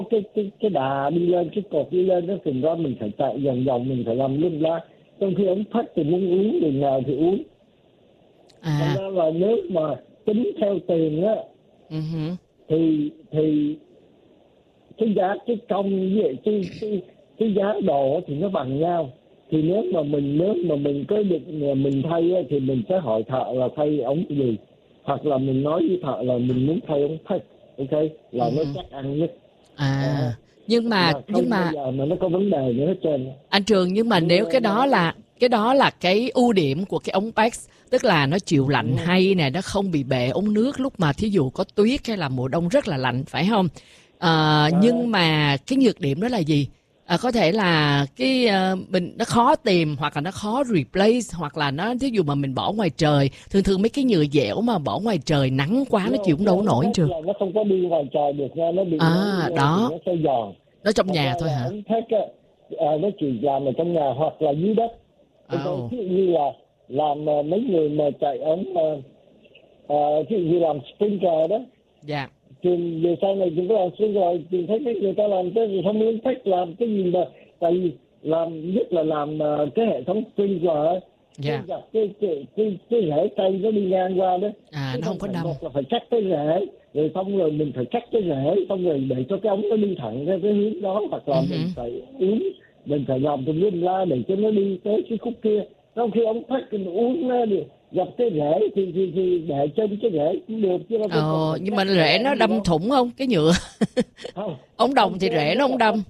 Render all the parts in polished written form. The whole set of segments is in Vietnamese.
cái đà đi lên, cái cột đi lên đó, thành ra mình phải chạy vòng vòng, mình phải làm lum la. Trong khi ống thắt thì muốn uống đường nào thì uống. Thành ra là nếu mà tính theo tiền á, thì cái giá, cái công với cái giá đồ thì nó bằng nhau. Thì nếu mà mình có định mình thay á, thì mình sẽ hỏi thợ là thay ống gì, hoặc là mình nói với thợ là mình muốn thay ống thắt, ok, là nó chắc ăn nhất. Nhưng mà bây giờ mà nó có vấn đề nữa hết trơn anh Trường, nhưng mà nếu cái đó là cái ưu điểm của cái ống PEX, tức là nó chịu lạnh hay nè, nó không bị bể ống nước lúc mà thí dụ có tuyết hay là mùa đông rất là lạnh, phải không? Nhưng mà cái nhược điểm đó là gì? Có thể là cái mình nó khó tìm, hoặc là nó khó replace, hoặc là nó thí dụ mà mình bỏ ngoài trời, thường mấy cái nhựa dẻo mà bỏ ngoài trời nắng quá nó chịu không đâu nổi anh Trường. Nó không có đi ngoài trời được nha, nó bị đó nó sẽ giòn. nó trong nhà thôi hả? Ống thép á, nó chỉ làm ở trong nhà hoặc là dưới đất. Ví dụ như là làm mấy người mà chạy ống ví dụ như làm sprinkler đó. Dạ. Trường về sau này chúng có làm sprinkler, trường thấy mấy người ta làm cái gì không muốn thách làm cái gì mà, tại vì làm nhất là làm cái hệ thống sprinkler. Dạ. Cái rễ cây nó đi ngang qua đó. Nó không có đâm. Một là phải cắt cái rễ, rồi xong rồi mình phải cắt cái rễ, xong rồi để cho cái ống nó đi thẳng ra cái hướng đó, hoặc là mình phải uống, mình phải làm tùm lum la để cho nó đi tới cái khúc kia. Trong khi ống thắt mình uống nó được dập cái rễ thì để trên cái rễ cũng được chứ. Nhưng mà rễ nó đâm thủng không cái nhựa? Không. Ống đồng thì rễ nó không đâm.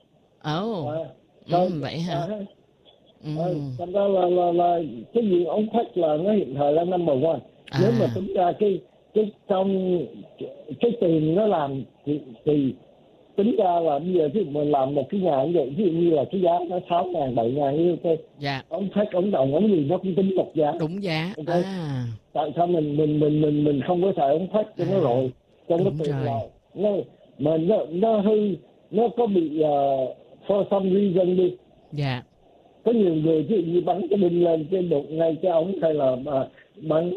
Vậy hả? Thành ra là cái gì ống thắt là nó hiện thời là number one. Nếu mà tính ra cái trong cái tiền nó làm thì tính ra là bây giờ thì mình làm một cái nhà như vậy, ví dụ như là cái giá nó 6.000 7.000 như thế. Dạ. Ống thắt, ống đồng, ống gì nó cũng tính một giá. Đúng giá. Okay. Tại sao mình không có xài ống thắt cho nó rồi, cho nó tiện lợi. Nó hư, nó có bị for some reason đi. Dạ. Có nhiều người ví dụ như bắn cái đinh lên cái đục ngay cái ống, hay là bắn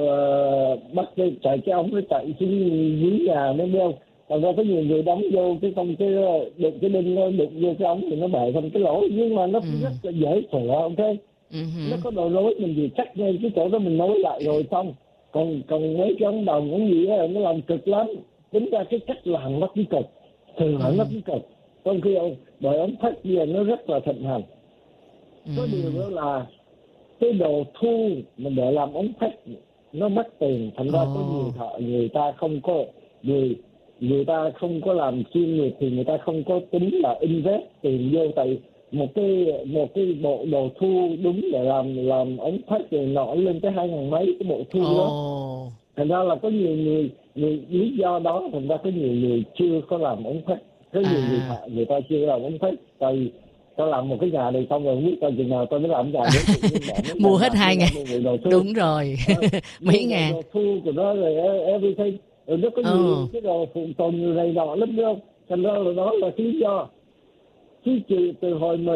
bắt chạy cái ống nó chạy xuống dưới nhà nó đeo. Còn ra có nhiều người đóng vô cái không cái đụng cái đinh, nó đụng vô cái ống thì nó bể thành cái lỗ, nhưng mà nó rất là dễ sửa, ok. Nó có đầu nối, mình chỉ cắt ngay cái chỗ đó mình nối lại rồi xong. Còn mấy cái ống đồng ống gì đó nó làm cực lắm. Tính ra cái cách làm nó cũng cực, thường là nó cũng cực. Trong khi bởi ống thắt giờ nó rất là thịnh hành. Có điều đó là cái đồ thu mình để làm ống thắt nó mất tiền, thành ra có nhiều thợ người ta không có người ta không có làm chuyên nghiệp thì người ta không có tính là invest tiền vô, tại một cái bộ đồ thu đúng để làm ống thắt rồi nọ lên tới 2.000 mấy cái bộ thu đó. Thành ra là có nhiều người lý do đó, thành ra có nhiều người chưa có làm ống thắt. Có nhiều người ta chưa làm ống thắt, tại tao làm một cái nhà này xong rồi không biết coi chừng nào tao mới làm nhà nữa. Mua hết 2.000. Đúng rồi. Mấy ngàn. Đồ thu của nó rồi everything. Rồi nó có nhiều cái đồ phụ tùng này nọ lắm đâu. Thành ra là đó là lý do. Chứ từ hồi mà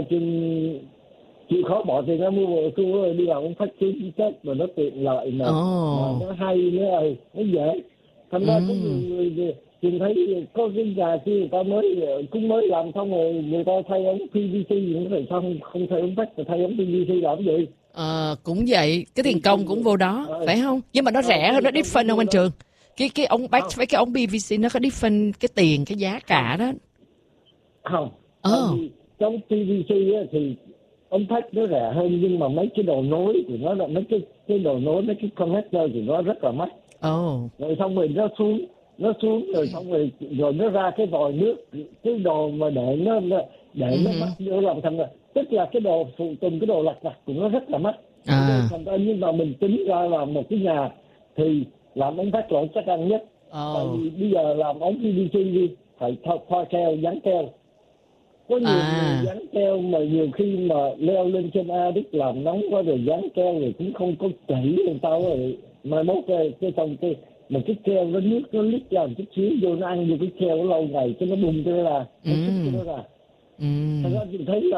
chịu khó bỏ tiền ra mua bộ thu rồi đi làm ống thắt chứ chết mà nó tiện lợi mà nó hay nữa, nó dễ. Thành ra có nhiều người Chị thấy có cái nhà kia người ta cũng mới làm xong rồi người ta thay ống PVC, người ta sao không thay ống vách mà thay ống PVC làm gì? Cũng vậy, cái tiền công cũng vô đó, phải không? Nhưng mà nó rẻ hơn, nó different không anh Trường? Cái ống bách với cái ống PVC nó có different cái tiền, cái giá cả đó. Không. Trong PVC thì ống thách nó rẻ hơn, nhưng mà mấy cái đầu nối của nó là mấy cái đầu nối, mấy cái connector thì nó rất là mắc. Rồi xong rồi nó xuống rồi xong rồi nó ra cái vòi nước, cái đồ mà để nó mắc vô làm thành là, tức là cái đồ phụ tùng, cái đồ lặt vặt của nó rất là mắc. Thành ra nhưng mà mình tính ra là một cái nhà thì làm ống thách là chắc ăn nhất. Tại vì bây giờ làm ống PVC đi phải thoa keo, dán keo. Có nhiều người dán keo mà nhiều khi mà leo lên trên A Đức làm nóng quá rồi dán keo rồi cũng không có kỹ người ta, rồi mai mốt cái trong cái mà cái keo nó nước nó lít ra một chút xíu vô, nó ăn vô cái keo nó lâu ngày cho nó bung ra nó ra. Thật ra chị thấy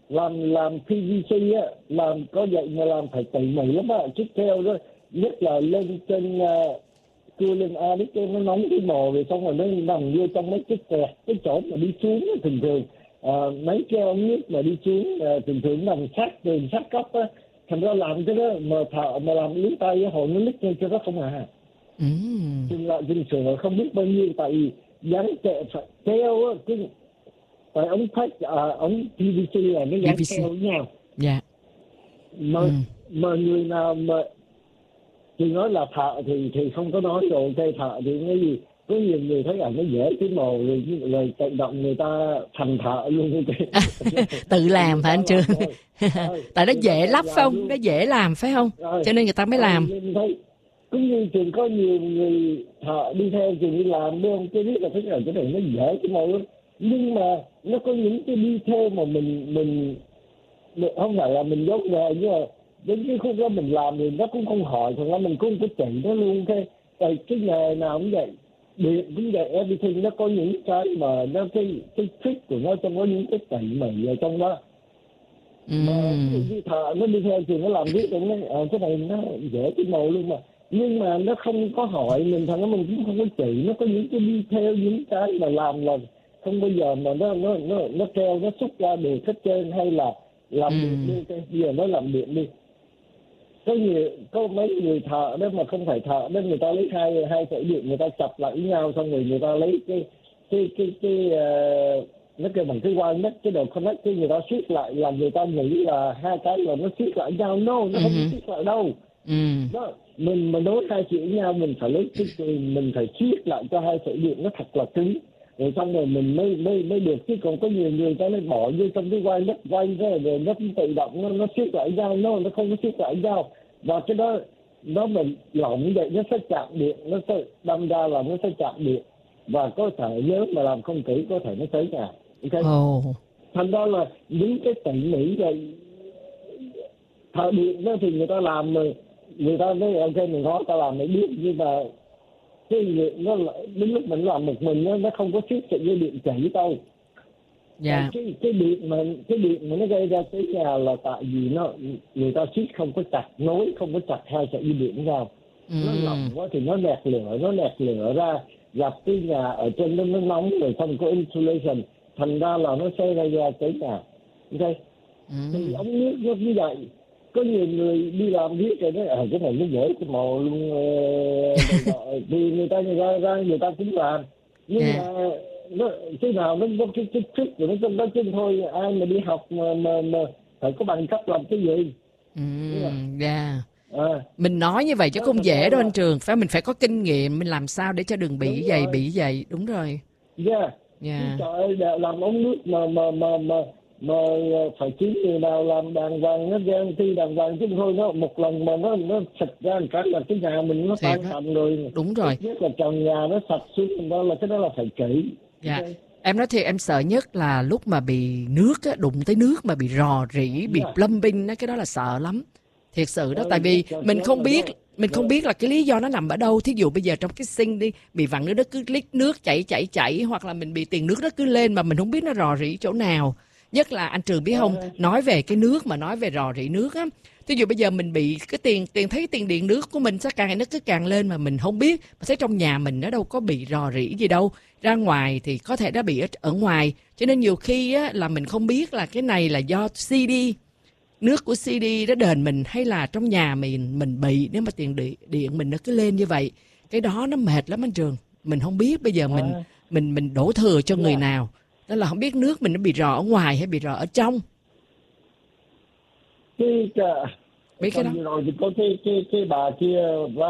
làm PVC á, làm có vậy mà làm phải tỉ mỉ lắm á, chiếc keo đó nhất là lên trên cưa lên Alex nó nóng cái bò rồi xong rồi nó nằm vô trong mấy cái kẹt cái chỗ mà đi xuống á, thường thường mấy cái ống nước mà đi xuống thường thường nằm sát tường sát cấp á, thành ra làm cái đó mà thợ mà làm lý tay á, hồi nó lít lên cho nó không à. Chừng lại chừng sửa không biết bao nhiêu, tại vì dán keo á, cái tại ống phách ống PVC là nó dán keo với nhau. Dạ. Mà người nào mà thì nói là thợ thì không có nói rồi, cái thợ thì cái gì có nhiều người thấy nó dễ cái màu rồi tự động người ta thành thợ luôn. Tự làm phải anh Trường? Tại nó dễ lắp phải không? Nó dễ làm phải không? Cho nên người ta mới làm. Cũng như Trường có nhiều người thợ đi theo Trường đi làm đúng không? Chứ biết là cái này nó dễ cái màu lắm. Nhưng mà nó có những cái đi theo mà mình không phải là mình dốt nghề, nhưng mà đến cái khúc đó mình làm thì nó cũng không hỏi, thành ra mình cũng có chỉ nó luôn. Cái nghề nào cũng vậy, điện cũng vậy, everything nó có những cái mà nó cái trick của nó, trong có những cái tỉ mỉ ở trong đó. Mà cái thợ nó đi theo thì nó làm biết được cái này nó dễ cái màu luôn, nhưng mà nó không có hỏi mình, thành ra mình cũng không có chỉ. Nó có những cái đi theo những cái mà làm là không bao giờ mà nó treo nó xúc ra được hết trơn, hay là làm điện đi. Bây giờ nó làm điện đi, có mấy người thợ đó mà không phải thợ đó, người ta lấy hai sợi điện người ta chập lại với nhau, xong rồi người ta lấy cái nó kêu bằng cái wire nut, cái đầu connect, cái người ta siết lại, là người ta nghĩ là hai cái là nó siết lại nhau. No, nó không siết lại đâu. Đó, mình mà nối hai sợi với nhau, mình phải lấy mình phải siết lại cho hai sợi điện nó thật là cứng, rồi xong rồi mình mới được. Chứ còn có nhiều người ta lấy bỏ vô trong cái wire nut quay rồi nó tự động nó siết lại nhau. Nó không có siết lại nhau, và cái đó nó mình lỏng vậy nó sẽ chạm điện, nó sẽ đâm ra là nó sẽ chạm điện, và có thể nếu mà làm không kỹ có thể nó cháy nhà. Okay? Thành ra là những cái tỉ mỉ vậy thợ điện đó thì người ta làm rồi người ta nói ok mình nói ta làm để biết, nhưng mà cái điện nó đến lúc mình làm một mình nó không có siết sợi dây điện chảy đâu. Dạ. Cái điện mà nó gây ra cái nhà là tại vì người ta siết không có chặt nối, không có chặt hai sợi dây điện vào. Nó lỏng quá thì nó nẹt lửa ra, gặp cái nhà ở trên nó nóng, rồi không có insulation, thành ra là nó sẽ gây ra cháy nhà. Ok. Thì ống nước nó như vậy, có nhiều người đi làm biết rồi nói cái này nó dễ cái màu luôn, thì người ta cũng làm, nhưng mà nó cái nào nó có cái trick của nó trong đó chứ thôi. Ai mà đi học mà phải có bằng cấp làm cái gì. Mình nói như vậy chứ không dễ đâu anh Trường, mình phải có kinh nghiệm, mình làm sao để cho đừng bị vậy. Đúng rồi. Trời ơi, làm ống nước mà phải kiếm người nào làm đàng hoàng, nó guarantee đàng hoàng, chứ thôi nó một lần mà nó sạch ra một cái là cái nhà mình nó tan tành rồi. Đúng rồi. Nhất là trần nhà nó sạch xuống, đó là cái đó là phải kỹ. Okay. Em nói thì em sợ nhất là lúc mà bị nước á, đụng tới nước mà bị rò rỉ, bị plumbing á, cái đó là sợ lắm. Thiệt sự đó, tại vì mình không biết là cái lý do nó nằm ở đâu. Thí dụ bây giờ trong cái sink đi, bị vặn nước nó cứ lít nước chảy, hoặc là mình bị tiền nước nó cứ lên mà mình không biết nó rò rỉ chỗ nào. Nhất là anh Trường biết không, nói về cái nước mà nói về rò rỉ nước á. Thí dụ bây giờ mình bị cái thấy tiền điện nước của mình nó cứ càng lên mà mình không biết, mà thấy trong nhà mình nó đâu có bị rò rỉ gì đâu. Ra ngoài thì có thể đã bị ở ngoài, cho nên nhiều khi á, là mình không biết là cái này là do nước của CD nó đền mình, hay là trong nhà mình bị, nếu mà tiền điện mình nó cứ lên như vậy. Cái đó nó mệt lắm anh Trường. Mình không biết bây giờ mình đổ thừa cho người nào. Đó là không biết nước mình nó bị rò ở ngoài hay bị rò ở trong. Biết cái đó. Rồi thì có cái bà kia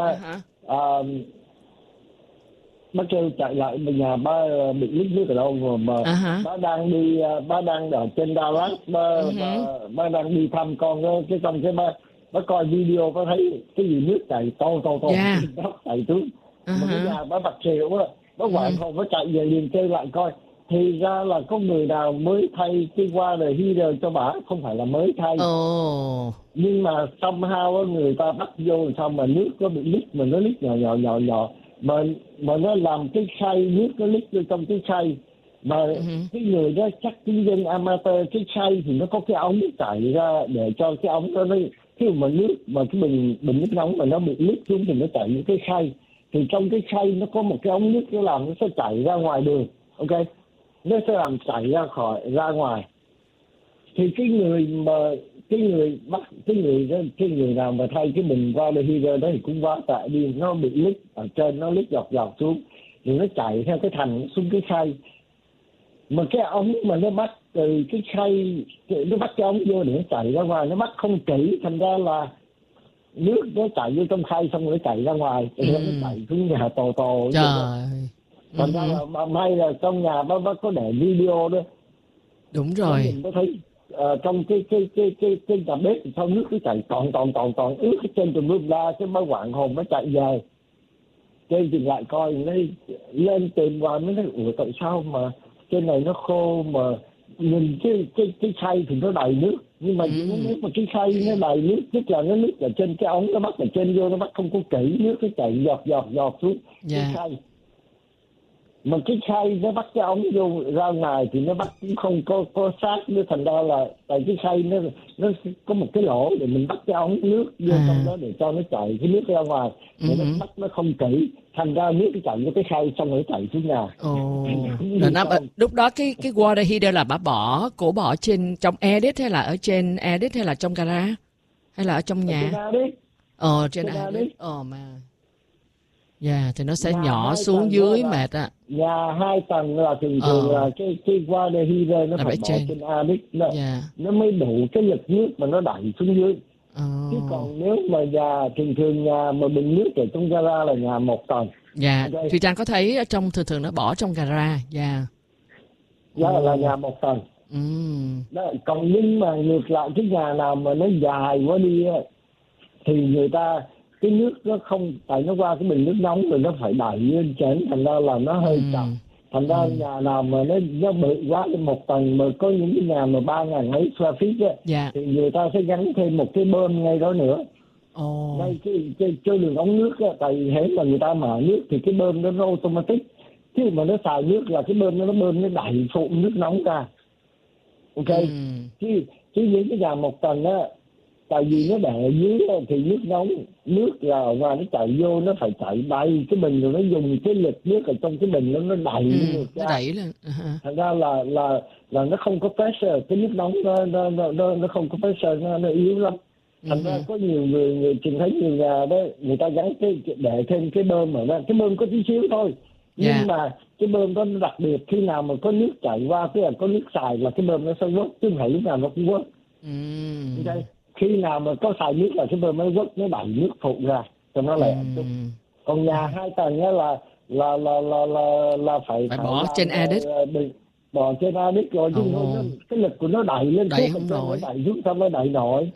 bác kêu chạy lại nhà ba bị lít nước ở đâu rồi mà bà đang ở trên Dallas, bà đang đi thăm con cái trong cái bà coi video có thấy cái gì nước chảy to nó chảy xuống mà cái nhà bà bật xỉu á, bà hoảng hồn, bà chạy về liền kêu lại coi. Thì ra là có người nào mới thay cái water heater cho bà, không phải là mới thay. Nhưng mà somehow người ta bắt vô xong mà nước nó bị lít, mà nó lít nhỏ mà nó làm cái khay nước nó lít vô trong cái khay, mà cái người đó chắc kinh doanh amateur. Cái khay thì nó có cái ống chảy ra để cho cái ống đó, khi mà nước mà cái bình nước nóng mà nó bị lít xuống thì nó chảy những cái khay, thì trong cái khay nó có một cái ống nước, nó làm nó sẽ chảy ra ngoài đường, ok, nó sẽ làm chảy ra ngoài. Thì cái người nào mà thay cái bình water heater đó thì cũng quá tệ đi, nó bị lít ở trên, nó lít dọc xuống thì nó chạy theo cái thành xuống cái khay. Mà cái ống mà nó bắt từ cái khay, nó bắt cái ống vô để nó chạy ra ngoài, nó bắt không kỹ, thành ra là nước nó chạy vô trong khay xong rồi nó chạy ra ngoài, nó chạy xuống nhà tò. Trời. Thành ra là may là trong nhà bác có để video đó. Đúng rồi. Mình có thấy trong cái nhà bếp thì sao nước nó chạy toàn ướt cái trên tùm lum la, cái bác hoảng hồn nó chạy về. Trên thì lại coi, nó lên tìm vào mới nói ủa tại sao mà trên này nó khô, mà nhìn cái khay thì nó đầy nước, nhưng mà nếu mà cái khay nó đầy nước tức là nó nước ở trên cái ống, nó bắt ở trên vô, nó bắt không có kỹ, nước nó chảy giọt xuống cái khay. Mà cái khay nó bắt cái ống vô ra ngoài thì nó bắt cũng không có sát, nó thành ra là tại cái khay nó có một cái lỗ để mình bắt cái ống nước vô trong đó để cho nó chảy cái nước ra ngoài, để nó bắt nó không kỹ, thành ra nước nó chạy vô cái khay xong rồi nó chạy xuống nhà. Lúc đó cái water heater là bà bỏ trên trong edit hay là ở trên edit hay là trong gara hay là ở trong nhà? Trên edit. Mà thì nó sẽ nhỏ xuống dưới mệt á. Nhà 2 tầng là thường là cái water heater nó phải bỏ trên edit nó mới đủ cái lực nước mà nó đẩy xuống dưới. Chứ còn nếu mà thường nhà mà bình nước ở trong gara là nhà 1 tầng. Thùy Trang có thấy ở trong thường nó bỏ trong gara. Là nhà 1 tầng. Đó, còn nhưng mà ngược lại cái nhà nào mà nó dài quá đi thì người ta cái nước nó không, tại nó qua cái bình nước nóng rồi nó phải đẩy lên trên, thành ra là nó hơi chậm. Thành ra nhà nào mà nó bự quá lên 1 tầng, mà có những cái nhà mà 3.000 mấy square feet thì người ta sẽ gắn thêm một cái bơm ngay đó nữa. Ngay cái đường ống nước tại vì hễ mà người ta mở nước thì cái bơm nó automatic, chứ mà nó xài nước là cái bơm nó đẩy phụn nước nóng ra, ok. Chứ những cái nhà 1 tầng tại vì nó để dưới thì nước nóng, nước là ngoài nó chạy vô, nó phải chạy đầy cái bình rồi nó dùng cái lực nước ở trong cái bình nó đẩy ngược ra. Nó đẩy lên. Thành ra là nó không có pressure, cái nước nóng nó không có pressure, nó yếu lắm. Thành ra có nhiều người trình thấy nhiều nhà đó, người ta gắn để thêm cái bơm ở đó, cái bơm có tí xíu thôi. Nhưng mà cái bơm đó nó đặc biệt, khi nào mà có nước chảy qua, tức là có nước xài là cái bơm nó sẽ quất, chứ không phải lúc nào nó cũng quất. Okay. Khi nào mà có xài nước là cái bơm nó quất, nó đẩy nước phụ ra cho nó lẹ chút. Còn nhà 2 tầng là phải bỏ trên edit. Bỏ trên edit rồi, chứ cái lực của nó đẩy lên đẩy không nổi, đẩy xuống xong nó đẩy nổi.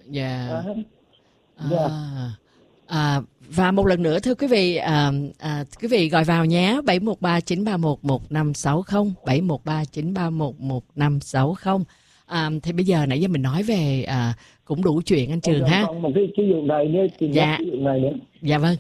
Và một lần nữa thưa quý vị, quý vị gọi vào nhé, 713-931-1560, 713-931-1560. Thì bây giờ nãy giờ mình nói về cũng đủ chuyện anh Trường ha. Còn một cái vụ này nữa, cái vụ này nữa. Dạ vâng.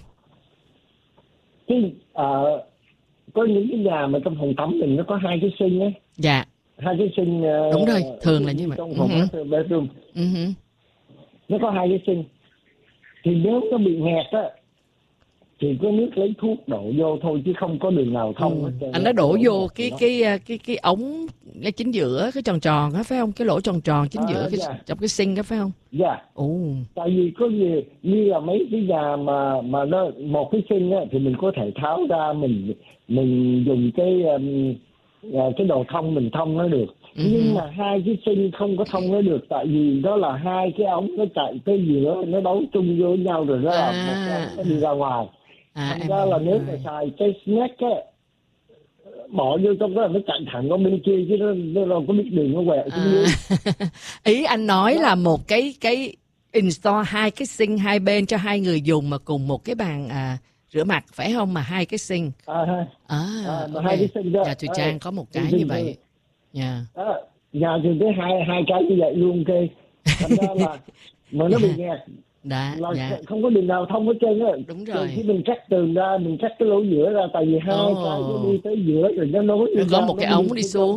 Có những cái nhà mà trong phòng tắm mình nó có 2 cái sink ấy. 2 cái sink. Đúng rồi, thường là như vậy. Trong phòng bedroom. Nó có 2 cái sink. Thì nếu nó bị nghẹt thì có nước lấy thuốc đổ vô thôi, chứ không có đường nào thông. Anh đã đổ vô cái ống ngay chính giữa, cái tròn tròn á phải không? Cái lỗ tròn tròn chính giữa trong cái sink đó phải không? Tại vì có gì như là mấy cái nhà mà nó một cái sink thì mình có thể tháo ra, mình dùng cái đồ thông mình thông nó được. Nhưng mà 2 cái sink không có thông nó được, tại vì đó là 2 cái ống nó chạy tới giữa, nó đấu chung vô với nhau rồi đó là một cái ống nó đi ra ngoài. Thành ra là nếu mà xài cái snack bỏ vô trong đó là nó chạy thẳng qua bên kia, chứ nó đâu có biết đường nó quẹo xuống dưới. Ý anh nói là một cái install 2 cái sink 2 bên cho 2 người dùng mà cùng một cái bàn rửa mặt phải không, mà 2 cái sink. Okay. 2 cái sink đó. Nhà Thùy Trang có một cái như vậy. Nhà thì tới hai cái như vậy luôn, ok. Thành ra là mà nó bị nghẹt. Không có đường nào thông hết trơn á. Đúng rồi. Khi mình cắt tường ra, mình cắt cái lỗ giữa ra, tại vì 2 cái nó đi tới giữa rồi nó nối. Nó có một cái ống đi xuống.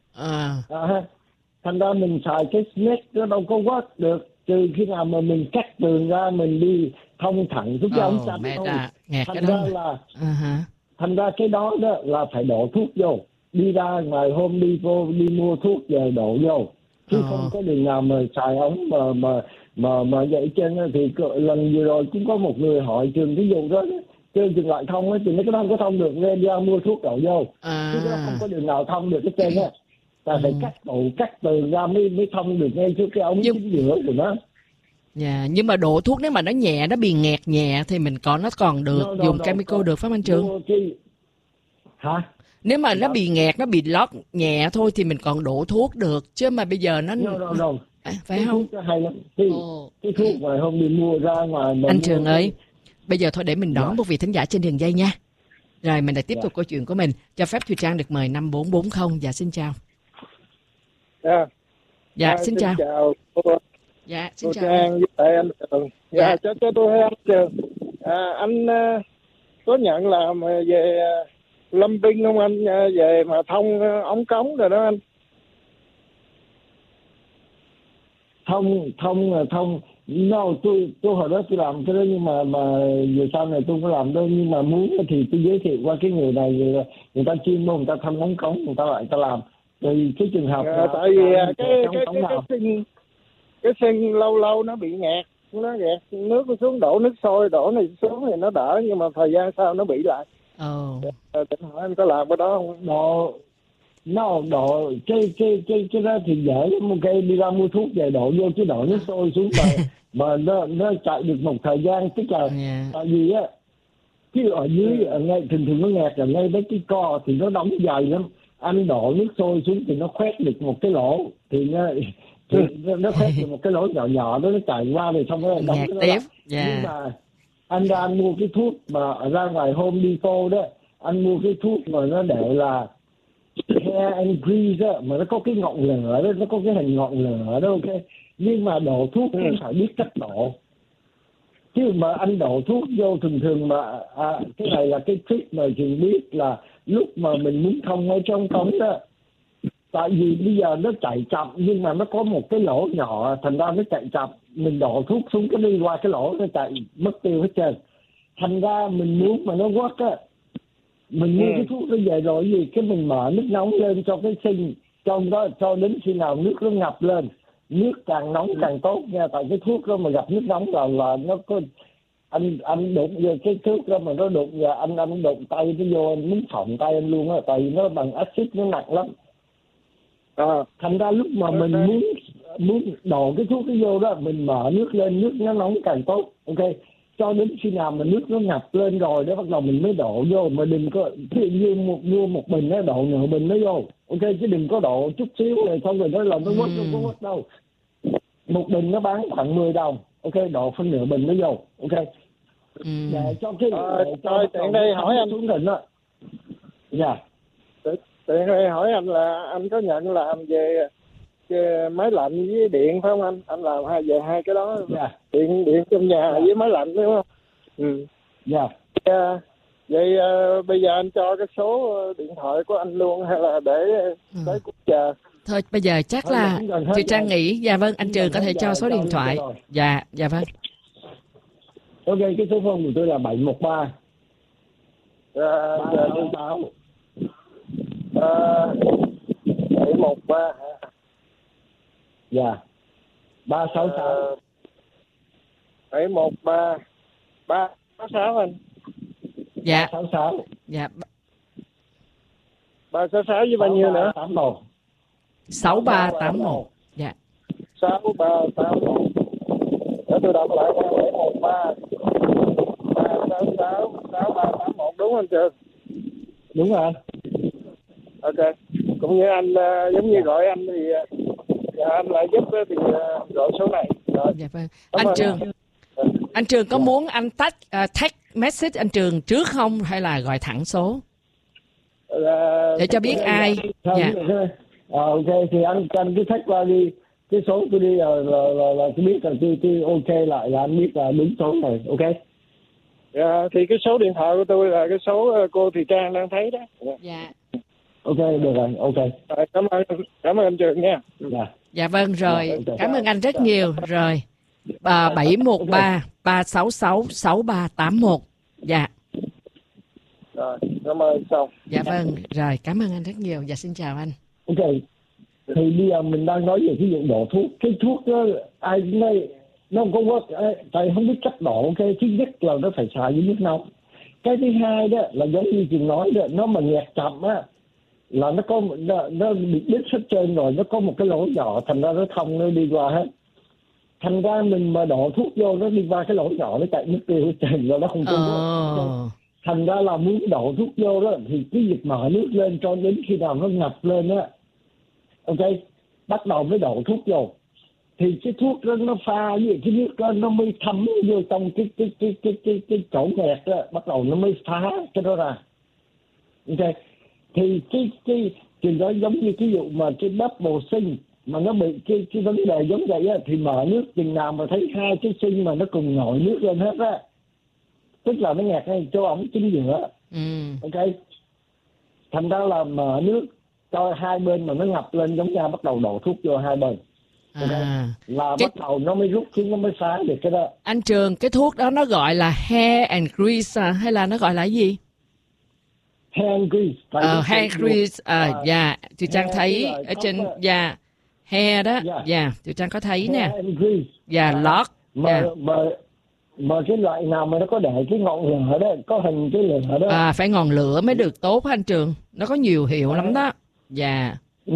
Thành ra mình xài cái snake nó đâu có quát được, trừ khi nào mà mình cắt tường ra, mình đi thông thẳng xuống cái ống xanh thôi. Ngạt thành cái đó ra mà. là Hả? thành ra cái đó đó là phải đổ thuốc vô, đi ra ngoài Home Depot đi mua thuốc về đổ vô, chứ không có đường nào mà xài ống mà vậy. trên thì lần vừa rồi cũng có một người hỏi Trường cái vụ đó, kêu Trường lại thông á, thì nó không có thông được nên ra mua thuốc đổ vô, chứ nó không có đường nào thông được cái trên á, ta phải cắt từ ra mới thông được ngay trước cái ống chính giữa của nó. Dạ, nhưng mà đổ thuốc nếu mà nó nhẹ, nó bị nghẹt nhẹ thì mình nó còn được dùng chemical được phải không anh Trường? Hả? Nếu mà nó bị nghẹt, nó bị lót nhẹ thôi thì mình còn đổ thuốc được, chứ mà bây giờ nó phải cái không? Thuốc hay lắm. Cái thuốc ngoài không đi mua ra ngoài. Anh Trường ơi, bây giờ thôi để mình đón một vị thính giả trên đường dây nha. Rồi mình lại tiếp tục câu chuyện của mình. Cho phép Thùy Trang được mời 5440. Dạ xin chào. Dạ xin chào. Dạ xin chào. Trang với anh Trường. Dạ cho tôi hỏi anh Trường. Anh có nhận làm về plumbing không anh, về mà thông ống cống rồi đó anh? Thông no, tôi hồi đó tôi làm cái đó, nhưng mà về sau này tôi không làm đâu, nhưng mà muốn thì tôi giới thiệu qua cái người này, người ta chuyên môn, người ta thông ống cống, người ta lại ta làm. Rồi cái trường hợp tại vì cái sinh lâu lâu nó bị ngạt, nó gạt nước nó xuống, đổ nước sôi đổ này xuống thì nó đỡ, nhưng mà thời gian sau nó bị lại. Định hỏi anh có làm cái đó không? Độ cái đó thì dễ lắm, ok, đi ra mua thuốc về đổ vô, chứ đổ nước sôi xuống mà nó chạy được một thời gian, tức là tại vì á, chứ ở dưới ngay thường nó ngạt ở ngay đấy cái co thì nó đóng dài lắm, anh đổ nước sôi xuống thì nó khoét được một cái lỗ, thì nó khoét được một cái lỗ nhỏ đó, nó chạy qua rồi xong rồi đóng cái đó lại. Nhưng mà anh ra anh mua cái thuốc mà ra ngoài Home Depot đó, anh mua cái thuốc mà nó để là hair and grease á, mà nó có cái ngọn lửa đó, nó có cái hình ngọn lửa đó, ok. Nhưng mà đổ thuốc cũng phải biết cách đổ, chứ mà anh đổ thuốc vô thường mà cái này là cái trick mà Trường biết là lúc mà mình muốn thông ở trong cống đó, tại vì bây giờ nó chạy chậm nhưng mà nó có một cái lỗ nhỏ, thành ra nó chạy chậm, mình đổ thuốc xuống cái đi qua cái lỗ nó chạy mất tiêu hết trơn. Thành ra mình muốn mà nó quất á, mình mua cái thuốc nó về rồi gì, cái mình mở nước nóng lên cho cái sinh trong đó, cho đến khi nào nước nó ngập lên, nước càng nóng càng tốt nha, tại cái thuốc đó mà gặp nước nóng là nó có, anh đụng vô cái thuốc đó mà nó đụng vào anh đụng tay nó vô, anh muốn phỏng tay anh luôn á, tại vì nó bằng axit, nó nặng lắm. Thành ra lúc mà mình muốn đổ cái thuốc nó vô đó, mình mở nước lên, nước nó nóng càng tốt, ok, cho đến khi nào mà nước nó ngập lên rồi đó bắt đầu mình mới đổ vô, mà đừng có ví dụ mua một bình nó đổ nửa bình nó vô, ok, chứ đừng có đổ chút xíu rồi xong rồi nó làm nó quất, không có quất đâu. Một bình nó bán khoảng 10 đồng, ok, đổ phân nửa bình nó vô, ok. Để cho cái tiện đây hỏi anh xuống đỉnh đó. Tiện đây hỏi anh là anh có nhận làm về máy lạnh với điện phải không anh? Anh làm về hai cái đó. Điện trong nhà với máy lạnh đúng không? Vậy bây giờ anh cho cái số điện thoại của anh luôn hay là để tới cuộc chờ? Thôi bây giờ chắc là Thùy Trang nghĩ, dạ vâng, anh Trường có thể cho số điện thoại. Dạ vâng. Ok, cái số phone của tôi là 713 366 713 366 713 366 anh. 366. 366 với bao nhiêu nữa? 6381. 6381. Để tôi đọc lại nha, 713 366 6381 đúng anh Trường? Đúng rồi. Ok. Cũng như anh giống như gọi anh thì anh lại giúp thì gọi số này. Rồi. Dạ vâng. Anh Trường có muốn anh text message anh Trường trước không hay là gọi thẳng số? Để cho biết ai. Ok, thì anh cứ text qua đi. Cái số tôi đi là tôi biết là tôi ok lại là anh biết là đúng số này, ok? Thì cái số điện thoại của tôi là cái số cô Thùy Trang đang thấy đó. Ok, được rồi, ok. Cảm ơn anh Trường nha. Dạ vâng, rồi. Cảm ơn anh rất nhiều. Rồi. 713 366 6381. Rồi, cảm ơn xong. Dạ vâng, rồi cảm ơn anh rất nhiều. Dạ xin chào anh. Ok, thì bây giờ mình đang nói về cái vụ đổ thuốc. Cái thuốc đó ai cũng nói nó không có tại không biết cách đổ. Ok, thứ nhất là nó phải xài với nước nóng. Cái thứ hai đó là giống như chị nói đó, nó mà nghẹt chậm á là nó có nó bị đứt hết trơn rồi, nó có một cái lỗ nhỏ, thành ra nó thông nó đi qua hết. Thành ra mình mà đổ thuốc vô nó đi qua cái lỗ nhỏ, nó chạy mất tiêu hết trơn rồi, nó không có. Thành ra là muốn đổ thuốc vô đó thì cái việc mở nước lên cho đến khi nào nó ngập lên á, ok, bắt đầu mới đổ thuốc vô. Thì cái thuốc đó nó pha với cái nước đó nó mới thấm vô trong cái chỗ nghẹt đó, bắt đầu nó mới phá cái đó ra. Ok, thì cái đó giống như cái vụ mà cái double sinh mà nó bị cái vấn đề giống vậy á, thì mở nước chừng nào mà thấy hai cái sinh mà nó cùng nổi nước lên hết á, tức là nó nghẹt ngay chỗ ổng chính giữa. Ok, thành ra là mở nước cho hai bên mà nó ngập lên giống nhau, bắt đầu đổ thuốc vô hai bên. Okay. Là bắt đầu nó mới rút xuống, nó mới phá được cái đó. Anh Trường, cái thuốc đó nó gọi là hair and grease hay là nó gọi là gì? Hair and grease. Hair grease, dạ, chị Trang thấy ở trên, dạ, hair đó, dạ, chị Trang có thấy nè. Hair and grease. Dạ, lót. Mà cái loại nào mà nó có để cái ngọn lửa đó, có hình cái lửa đó. Phải ngọn lửa mới được tốt anh Trường. Nó có nhiều hiệu lắm đó. Dạ.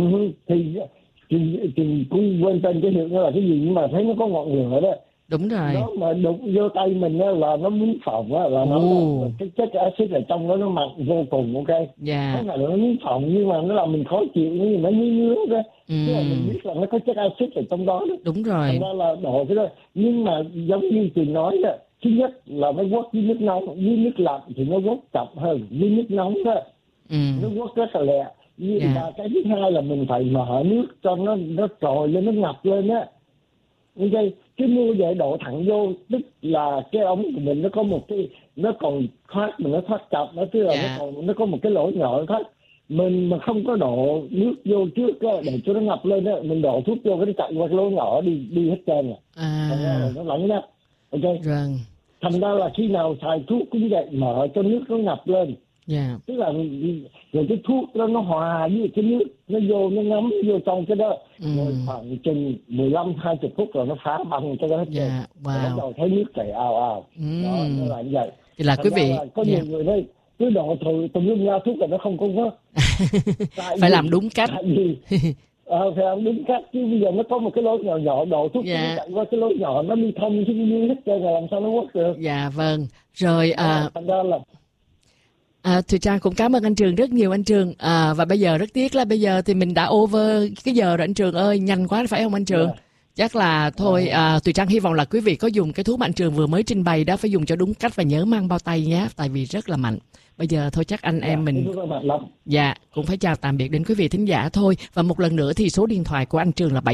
Thì cũng quên tên cái hiệu nó là cái gì, nhưng mà thấy nó có ngọn lửa đó. Đúng rồi. Nó mà đụng vô tay mình đó là nó muốn phồng á, là nó cái chất axit ở trong đó nó mặn vô cùng. Ok. Dạ. Cái này là nó muốn phồng nhưng mà nó làm mình khó chịu, nhưng mà nó ngứa đó. Tức là mình biết là nó có chất axit ở trong đó. Đúng rồi. Thành ra là đổ cái đó. Nhưng mà giống như chị nói đó, thứ nhất là nó quất với nước nóng, với nước lạnh thì nó quất chậm hơn. Với nước nóng đó nó quất rất là lẹ. Và cái thứ hai là mình phải mở nước cho nó trồi lên, nó ngập lên á. Ok, cái mua vậy đổ thẳng vô, tức là cái ống của mình nó có một cái, nó còn thoát mà nó thoát chậm, nó tức là nó có một cái lỗ nhỏ thoát. Mình mà không có đổ nước vô trước á, để cho nó ngập lên á, mình đổ thuốc vô cái nó chạy qua cái lỗ nhỏ đi hết trơn rồi. Thành ra là nó lỏng nhá. Ok. Thành ra là khi nào xài thuốc cũng vậy, mở cho nước nó ngập lên. Tức là rồi cái thuốc đó nó hòa với cái nước, nó vô, nó ngấm vô trong cái đó. Rồi khoảng chừng 15-20 phút rồi nó phá băng cho nó hết trơn. Bắt đầu thấy nước chảy ào ào. Đó, nó là như vậy. Thì là quý vị có nhiều người đây cứ đổ tùm lum ra thuốc là nó không có. Phải làm đúng cách. Phải làm đúng cách, chứ bây giờ nó có một cái lỗ nhỏ nhỏ, đổ thuốc nó chạy qua cái lỗ nhỏ, nó đi thông chứ như hết trơn là làm sao nó quất được. Dạ vâng. Rồi thành ra là Thùy Trang cũng cảm ơn anh Trường rất nhiều anh Trường. Và bây giờ rất tiếc là bây giờ thì mình đã over cái giờ rồi anh Trường ơi, nhanh quá phải không anh Trường? Chắc là thôi, Thùy Trang hy vọng là quý vị có dùng cái thuốc mà anh Trường vừa mới trình bày đó, phải dùng cho đúng cách và nhớ mang bao tay nhé, tại vì rất là mạnh. Bây giờ thôi chắc anh em mình cũng phải chào tạm biệt đến quý vị thính giả thôi. Và một lần nữa thì số điện thoại của anh Trường là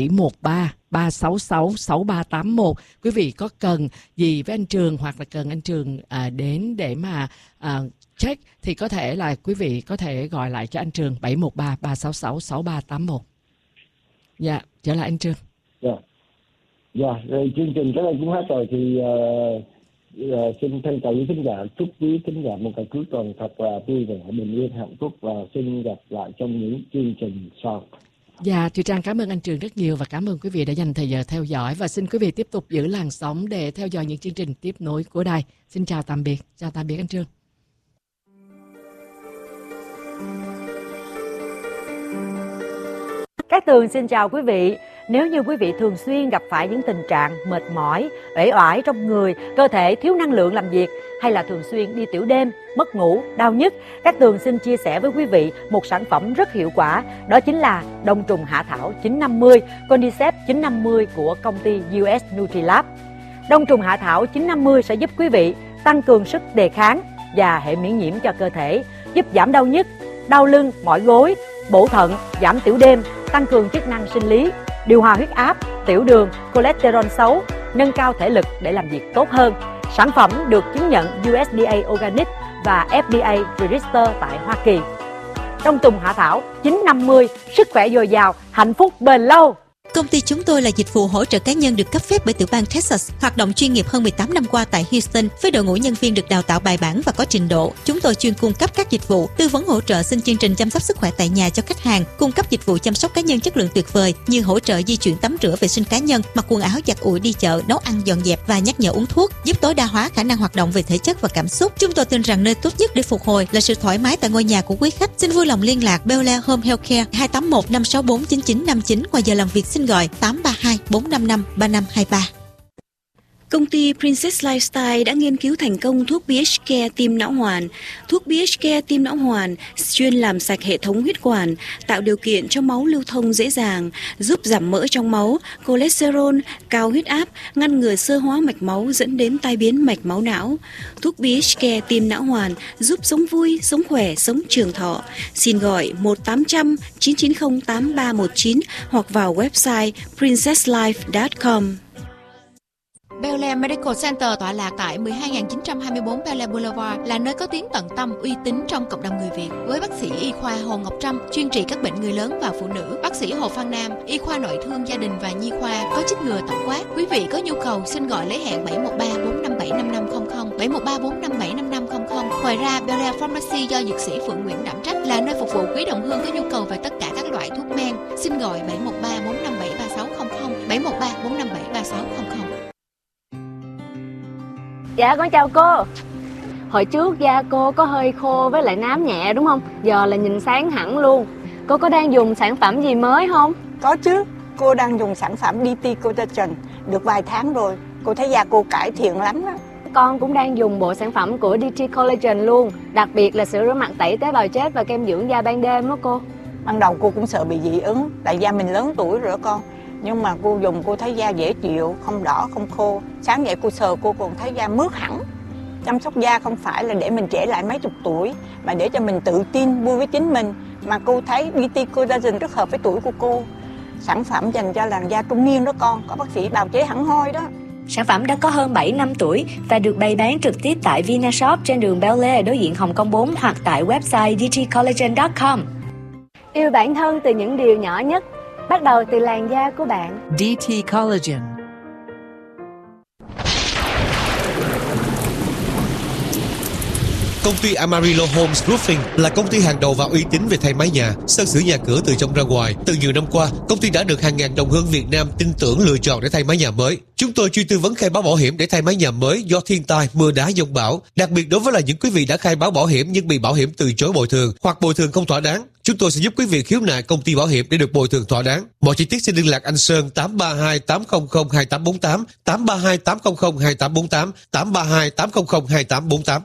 713-366-6381. Quý vị có cần gì với anh Trường hoặc là cần anh Trường đến để mà check thì có thể là quý vị có thể gọi lại cho anh Trường 713-366-6381. Dạ, trở lại anh Trường. Rồi chương trình cái này cũng hết rồi thì xin thân chào quý khán giả, chúc quý khán giả một ngày cuối tuần thật là vui vẻ, bình yên, hạnh phúc và xin gặp lại trong những chương trình sau. Dạ, Thùy Trang cảm ơn anh Trường rất nhiều và cảm ơn quý vị đã dành thời giờ theo dõi và xin quý vị tiếp tục giữ làn sóng để theo dõi những chương trình tiếp nối của đài. Xin chào tạm biệt anh Trường. Cát Tường xin chào quý vị. Nếu như quý vị thường xuyên gặp phải những tình trạng mệt mỏi, uể oải trong người, cơ thể thiếu năng lượng làm việc hay là thường xuyên đi tiểu đêm, mất ngủ, đau nhức, Cát Tường xin chia sẻ với quý vị một sản phẩm rất hiệu quả, đó chính là đông trùng hạ thảo 950, Cordyceps 950 của công ty US Nutrilab. Đông trùng hạ thảo 950 sẽ giúp quý vị tăng cường sức đề kháng và hệ miễn nhiễm cho cơ thể, giúp giảm đau nhức, đau lưng, mỏi gối, bổ thận, giảm tiểu đêm, tăng cường chức năng sinh lý, điều hòa huyết áp, tiểu đường, cholesterol xấu, nâng cao thể lực để làm việc tốt hơn. Sản phẩm được chứng nhận USDA Organic và FDA Register tại Hoa Kỳ. Đông trùng hạ thảo 950, sức khỏe dồi dào, hạnh phúc bền lâu. Công ty chúng tôi là dịch vụ hỗ trợ cá nhân được cấp phép bởi tiểu bang Texas, hoạt động chuyên nghiệp hơn 18 năm qua tại Houston với đội ngũ nhân viên được đào tạo bài bản và có trình độ. Chúng tôi chuyên cung cấp các dịch vụ tư vấn hỗ trợ xin chương trình chăm sóc sức khỏe tại nhà cho khách hàng, cung cấp dịch vụ chăm sóc cá nhân chất lượng tuyệt vời như hỗ trợ di chuyển tắm rửa vệ sinh cá nhân, mặc quần áo giặt ủi đi chợ, nấu ăn dọn dẹp và nhắc nhở uống thuốc, giúp tối đa hóa khả năng hoạt động về thể chất và cảm xúc. Chúng tôi tin rằng nơi tốt nhất để phục hồi là sự thoải mái tại ngôi nhà của quý khách. Xin vui lòng liên lạc Bel Air Home Healthcare 281 564 9959. Ngoài giờ làm việc xin gọi 832 455 3523. Công ty Princess Lifestyle đã nghiên cứu thành công thuốc BH Care tim não hoàn. Thuốc BH Care tim não hoàn chuyên làm sạch hệ thống huyết quản, tạo điều kiện cho máu lưu thông dễ dàng, giúp giảm mỡ trong máu, cholesterol, cao huyết áp, ngăn ngừa xơ hóa mạch máu dẫn đến tai biến mạch máu não. Thuốc BH Care tim não hoàn giúp sống vui, sống khỏe, sống trường thọ. Xin gọi 1-800-990-8319 hoặc vào website princesslife.com. Bel Air Medical Center tọa lạc tại 12924 Bel Air Boulevard là nơi có tiếng tận tâm, uy tín trong cộng đồng người Việt. Với bác sĩ y khoa Hồ Ngọc Trâm chuyên trị các bệnh người lớn và phụ nữ, bác sĩ Hồ Phan Nam y khoa nội thương gia đình và nhi khoa có chích ngừa tổng quát. Quý vị có nhu cầu xin gọi lấy hẹn 713 457 5500, 713 457 5500. Ngoài ra, Bel Air Pharmacy do dược sĩ Phượng Nguyễn đảm trách là nơi phục vụ quý đồng hương có nhu cầu về tất cả các loại thuốc men. Xin gọi 713 457 3600, 713 457 3600. Dạ con chào cô. Hồi trước da cô có hơi khô với lại nám nhẹ đúng không? Giờ là nhìn sáng hẳn luôn. Cô có đang dùng sản phẩm gì mới không? Có chứ, cô đang dùng sản phẩm DT Collagen được vài tháng rồi. Cô thấy da cô cải thiện lắm đó. Con cũng đang dùng bộ sản phẩm của DT Collagen luôn. Đặc biệt là sữa rửa mặt tẩy tế bào chết và kem dưỡng da ban đêm đó cô. Ban đầu cô cũng sợ bị dị ứng, tại da mình lớn tuổi rồi đó con. Nhưng mà cô dùng cô thấy da dễ chịu, không đỏ, không khô. Sáng dậy cô sờ cô còn thấy da mướt hẳn. Chăm sóc da không phải là để mình trẻ lại mấy chục tuổi, mà để cho mình tự tin, vui với chính mình. Mà cô thấy DT Collagen rất hợp với tuổi của cô. Sản phẩm dành cho làn da trung niên đó con, có bác sĩ bào chế hẳn hoi đó. Sản phẩm đã có hơn 7 năm tuổi và được bày bán trực tiếp tại Vinashop trên đường Bel Air đối diện Hồng Kông 4 hoặc tại website dtcollagen.com. Yêu bản thân từ những điều nhỏ nhất, bắt đầu từ làn da của bạn. DT Collagen. Công ty Amarillo Homes Roofing là công ty hàng đầu và uy tín về thay mái nhà, sơn sửa nhà cửa từ trong ra ngoài. Từ nhiều năm qua, công ty đã được hàng ngàn đồng hương Việt Nam tin tưởng lựa chọn để thay mái nhà mới. Chúng tôi chuyên tư vấn khai báo bảo hiểm để thay mái nhà mới do thiên tai, mưa đá, dông bão. Đặc biệt đối với những quý vị đã khai báo bảo hiểm nhưng bị bảo hiểm từ chối bồi thường hoặc bồi thường không thỏa đáng, chúng tôi sẽ giúp quý vị khiếu nại công ty bảo hiểm để được bồi thường thỏa đáng. Mọi chi tiết xin liên lạc anh Sơn 832 800 2848, 832 800 2848, 832 800 2848.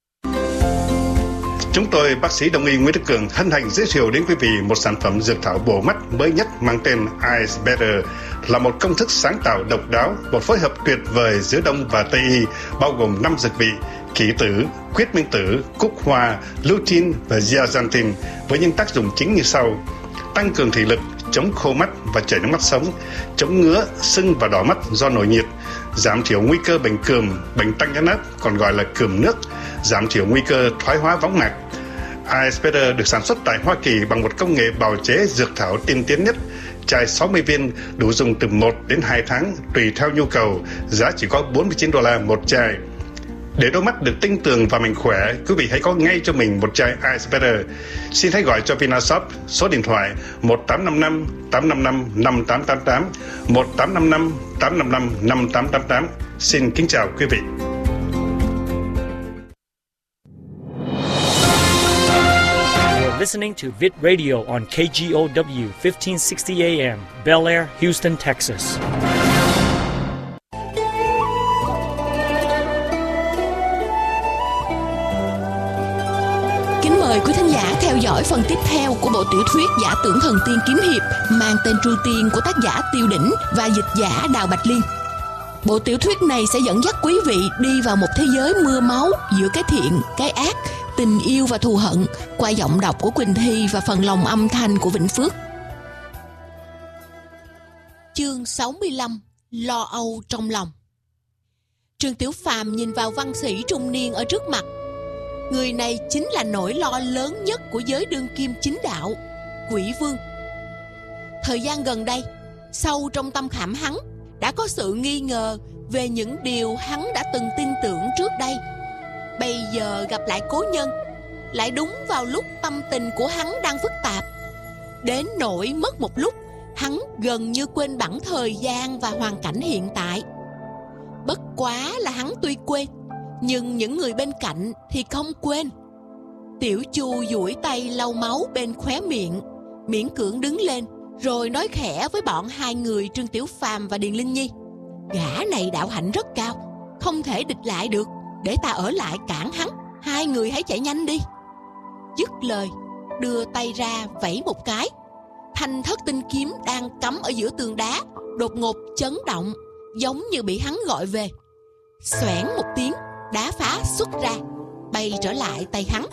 Chúng tôi, bác sĩ Đông y Nguyễn Đức Cường, hân hạnh giới thiệu đến quý vị một sản phẩm dược thảo bổ mắt mới nhất mang tên Eyes Better, là một công thức sáng tạo độc đáo, một phối hợp tuyệt vời giữa Đông và Tây y, bao gồm 5 dược vị: kỷ tử, quyết minh tử, cúc hoa, lutein và zeaxanthin, với những tác dụng chính như sau: tăng cường thị lực, chống khô mắt và chảy nước mắt sống, chống ngứa, sưng và đỏ mắt do nổi nhiệt, giảm thiểu nguy cơ bệnh cườm, bệnh tăng nhãn áp còn gọi là cườm nước, giảm thiểu nguy cơ thoái hóa võng mạc. Eyes Better được sản xuất tại Hoa Kỳ bằng một công nghệ bào chế dược thảo tiên tiến nhất. Chai 60 viên đủ dùng từ 1 đến 2 tháng tùy theo nhu cầu, giá chỉ có $49 một chai. Để đôi mắt được tinh tường và mạnh khỏe, quý vị hãy có ngay cho mình một chai Eyes Better. Xin hãy gọi cho Vinashop số điện thoại 1855 855 5888, 1855 855 5888. Xin kính chào quý vị. Listening to Vid Radio on KGOW 1560 AM, Bel Air, Houston, Texas. Kính mời quý thính giả theo dõi phần tiếp theo của bộ tiểu thuyết Giả tưởng thần tiên kiếm hiệp mang tên Tru Tiên của tác giả Tiêu Đỉnh và dịch giả Đào Bạch Liên. Bộ tiểu thuyết này sẽ dẫn dắt quý vị đi vào một thế giới mưa máu giữa cái thiện, cái ác, tình yêu và thù hận qua giọng đọc của Quỳnh Thi và phần lồng âm thanh của Vĩnh Phước. Chương 65: Lo âu trong lòng. Trương Tiểu Phàm nhìn vào văn sĩ trung niên ở trước mặt. Người này chính là nỗi lo lớn nhất của giới đương kim chính đạo, Quỷ Vương. Thời gian gần đây, Sâu trong tâm khảm hắn đã có sự nghi ngờ về những điều hắn đã từng tin tưởng trước đây. Bây giờ gặp lại cố nhân, lại đúng vào lúc tâm tình của hắn đang phức tạp, đến nỗi mất một lúc hắn gần như quên bẵng thời gian và hoàn cảnh hiện tại. Bất quá là hắn tuy quên, nhưng những người bên cạnh thì không quên. Tiểu Chu duỗi tay lau máu bên khóe miệng, miễn cưỡng đứng lên, rồi nói khẽ với bọn hai người Trương Tiểu Phàm và Điền Linh Nhi: Gã này đạo hạnh rất cao, không thể địch lại được, để ta ở lại cản hắn, hai người hãy chạy nhanh đi. Dứt lời, đưa tay ra vẫy một cái, thanh thất tinh kiếm đang cắm ở giữa tường đá đột ngột chấn động, giống như bị hắn gọi về. Xoẻn một tiếng, đá phá xuất ra, bay trở lại tay hắn.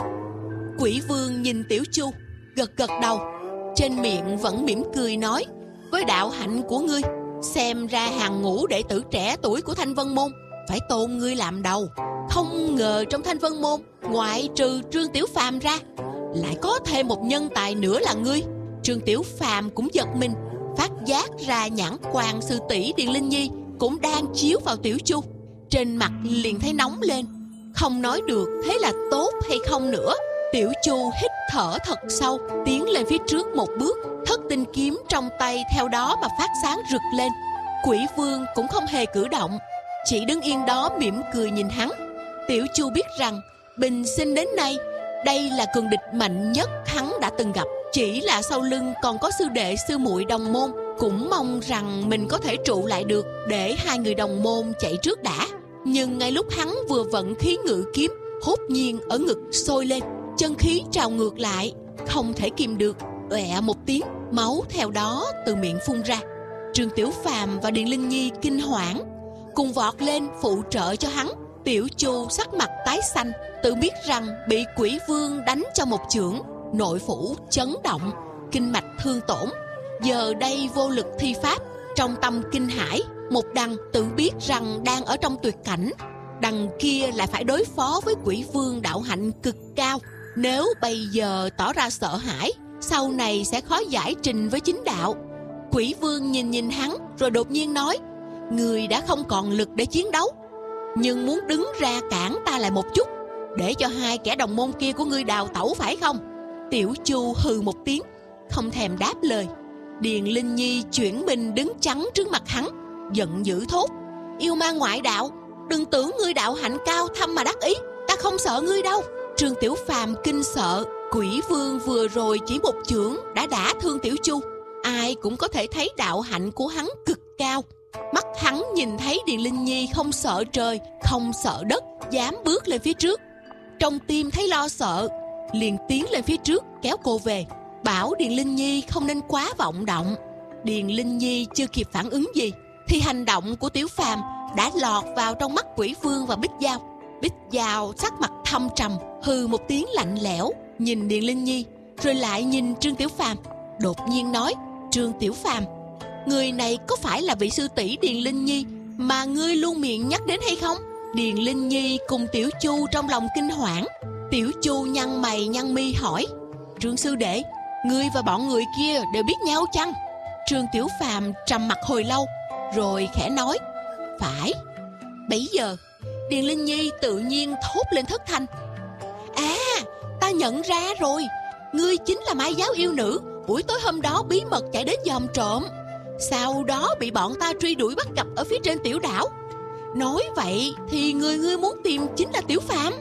Quỷ Vương nhìn Tiểu Chu, gật gật đầu, trên miệng vẫn mỉm cười nói: Với đạo hạnh của ngươi, xem ra hàng ngũ đệ tử trẻ tuổi của Thanh Vân Môn phải tôn ngươi làm đầu. Không ngờ trong Thanh Vân Môn, ngoại trừ Trương Tiểu Phàm ra, lại có thêm một nhân tài nữa là ngươi. Trương Tiểu Phàm cũng giật mình, phát giác ra nhãn quan sư tỷ Điền Linh Nhi cũng đang chiếu vào Tiểu Chu. Trên mặt liền thấy nóng lên, không nói được thế là tốt hay không nữa. Tiểu Chu hít thở thật sâu, tiến lên phía trước một bước, thất tinh kiếm trong tay theo đó mà phát sáng rực lên. Quỷ Vương cũng không hề cử động, chỉ đứng yên đó mỉm cười nhìn hắn. Tiểu Chu biết rằng bình sinh đến nay, đây là cường địch mạnh nhất hắn đã từng gặp. Chỉ là sau lưng còn có sư đệ sư muội đồng môn, cũng mong rằng mình có thể trụ lại được, để hai người đồng môn chạy trước đã. Nhưng ngay lúc hắn vừa vận khí ngự kiếm, hốt nhiên ở ngực sôi lên, chân khí trào ngược lại, không thể kìm được, ọe một tiếng, máu theo đó từ miệng phun ra. Trương Tiểu Phàm và Điền Linh Nhi kinh hoảng, cùng vọt lên phụ trợ cho hắn. Tiểu Chu sắc mặt tái xanh, tự biết rằng bị Quỷ Vương đánh cho một chưởng, nội phủ chấn động, kinh mạch thương tổn, giờ đây vô lực thi pháp. Trong tâm kinh hãi, một đằng tự biết rằng đang ở trong tuyệt cảnh, đằng kia lại phải đối phó với Quỷ Vương đạo hạnh cực cao. Nếu bây giờ tỏ ra sợ hãi, sau này sẽ khó giải trình với chính đạo. Quỷ Vương nhìn hắn, rồi đột nhiên nói: Người đã không còn lực để chiến đấu, nhưng muốn đứng ra cản ta lại một chút, để cho hai kẻ đồng môn kia của ngươi đào tẩu phải không? Tiểu Chu hừ một tiếng, không thèm đáp lời. Điền Linh Nhi chuyển mình đứng chắn trước mặt hắn, giận dữ thốt: Yêu ma ngoại đạo, đừng tưởng ngươi đạo hạnh cao thâm mà đắc ý, ta không sợ ngươi đâu. Trương Tiểu Phàm kinh sợ, Quỷ Vương vừa rồi chỉ một chưởng đã đả thương Tiểu Chu, ai cũng có thể thấy đạo hạnh của hắn cực cao. Mắt hắn nhìn thấy Điền Linh Nhi không sợ trời, không sợ đất, dám bước lên phía trước, trong tim thấy lo sợ, liền tiến lên phía trước kéo cô về, bảo Điền Linh Nhi không nên quá vọng động. Điền Linh Nhi chưa kịp phản ứng gì, thì hành động của Tiểu Phàm đã lọt vào trong mắt Quỷ Vương và Bích Giao. Bích Giao sắc mặt thâm trầm, hừ một tiếng lạnh lẽo, nhìn Điền Linh Nhi, rồi lại nhìn Trương Tiểu Phàm, đột nhiên nói: Trương Tiểu Phàm, người này có phải là vị sư tỷ Điền Linh Nhi mà ngươi luôn miệng nhắc đến hay không? Điền Linh Nhi cùng Tiểu Chu trong lòng kinh hoảng. Tiểu Chu nhăn mày nhăn mi hỏi: Trương sư đệ, ngươi và bọn người kia đều biết nhau chăng? Trương Tiểu Phàm trầm mặt hồi lâu, rồi khẽ nói: Phải. Bấy giờ Điền Linh Nhi tự nhiên thốt lên thất thanh: À, ta nhận ra rồi, ngươi chính là Mai Giáo yêu nữ buổi tối hôm đó bí mật chạy đến dòm trộm, sau đó bị bọn ta truy đuổi bắt gặp ở phía trên tiểu đảo. Nói vậy thì người ngươi muốn tìm chính là Tiểu Phàm.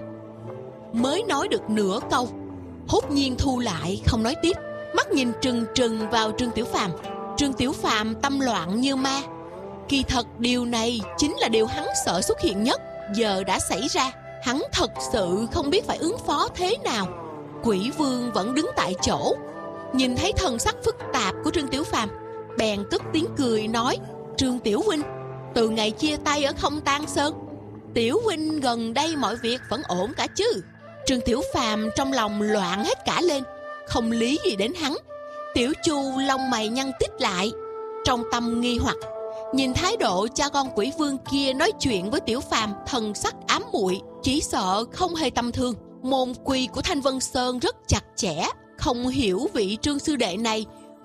Mới nói được nửa câu, hốt nhiên thu lại không nói tiếp, mắt nhìn trừng trừng vào Trương Tiểu Phàm. Trương Tiểu Phàm tâm loạn như ma. Kỳ thật điều này chính là điều hắn sợ xuất hiện nhất. Giờ đã xảy ra, hắn thật sự không biết phải ứng phó thế nào. Quỷ Vương vẫn đứng tại chỗ, nhìn thấy thần sắc phức tạp của Trương Tiểu Phàm, bèn cất tiếng cười nói: Trương Tiểu huynh, từ ngày chia tay ở Không Tan Sơn, Tiểu huynh gần đây mọi việc vẫn ổn cả chứ? Trương Tiểu Phàm trong lòng loạn hết cả lên, không lý gì đến hắn. Tiểu Chu lông mày nhăn tít lại, trong tâm nghi hoặc, nhìn thái độ cha con Quỷ Vương kia nói chuyện với Tiểu Phàm, thần sắc ám muội, chỉ sợ không hề tầm thường. Môn quy của Thanh Vân Sơn rất chặt chẽ, không hiểu vị Trương sư đệ này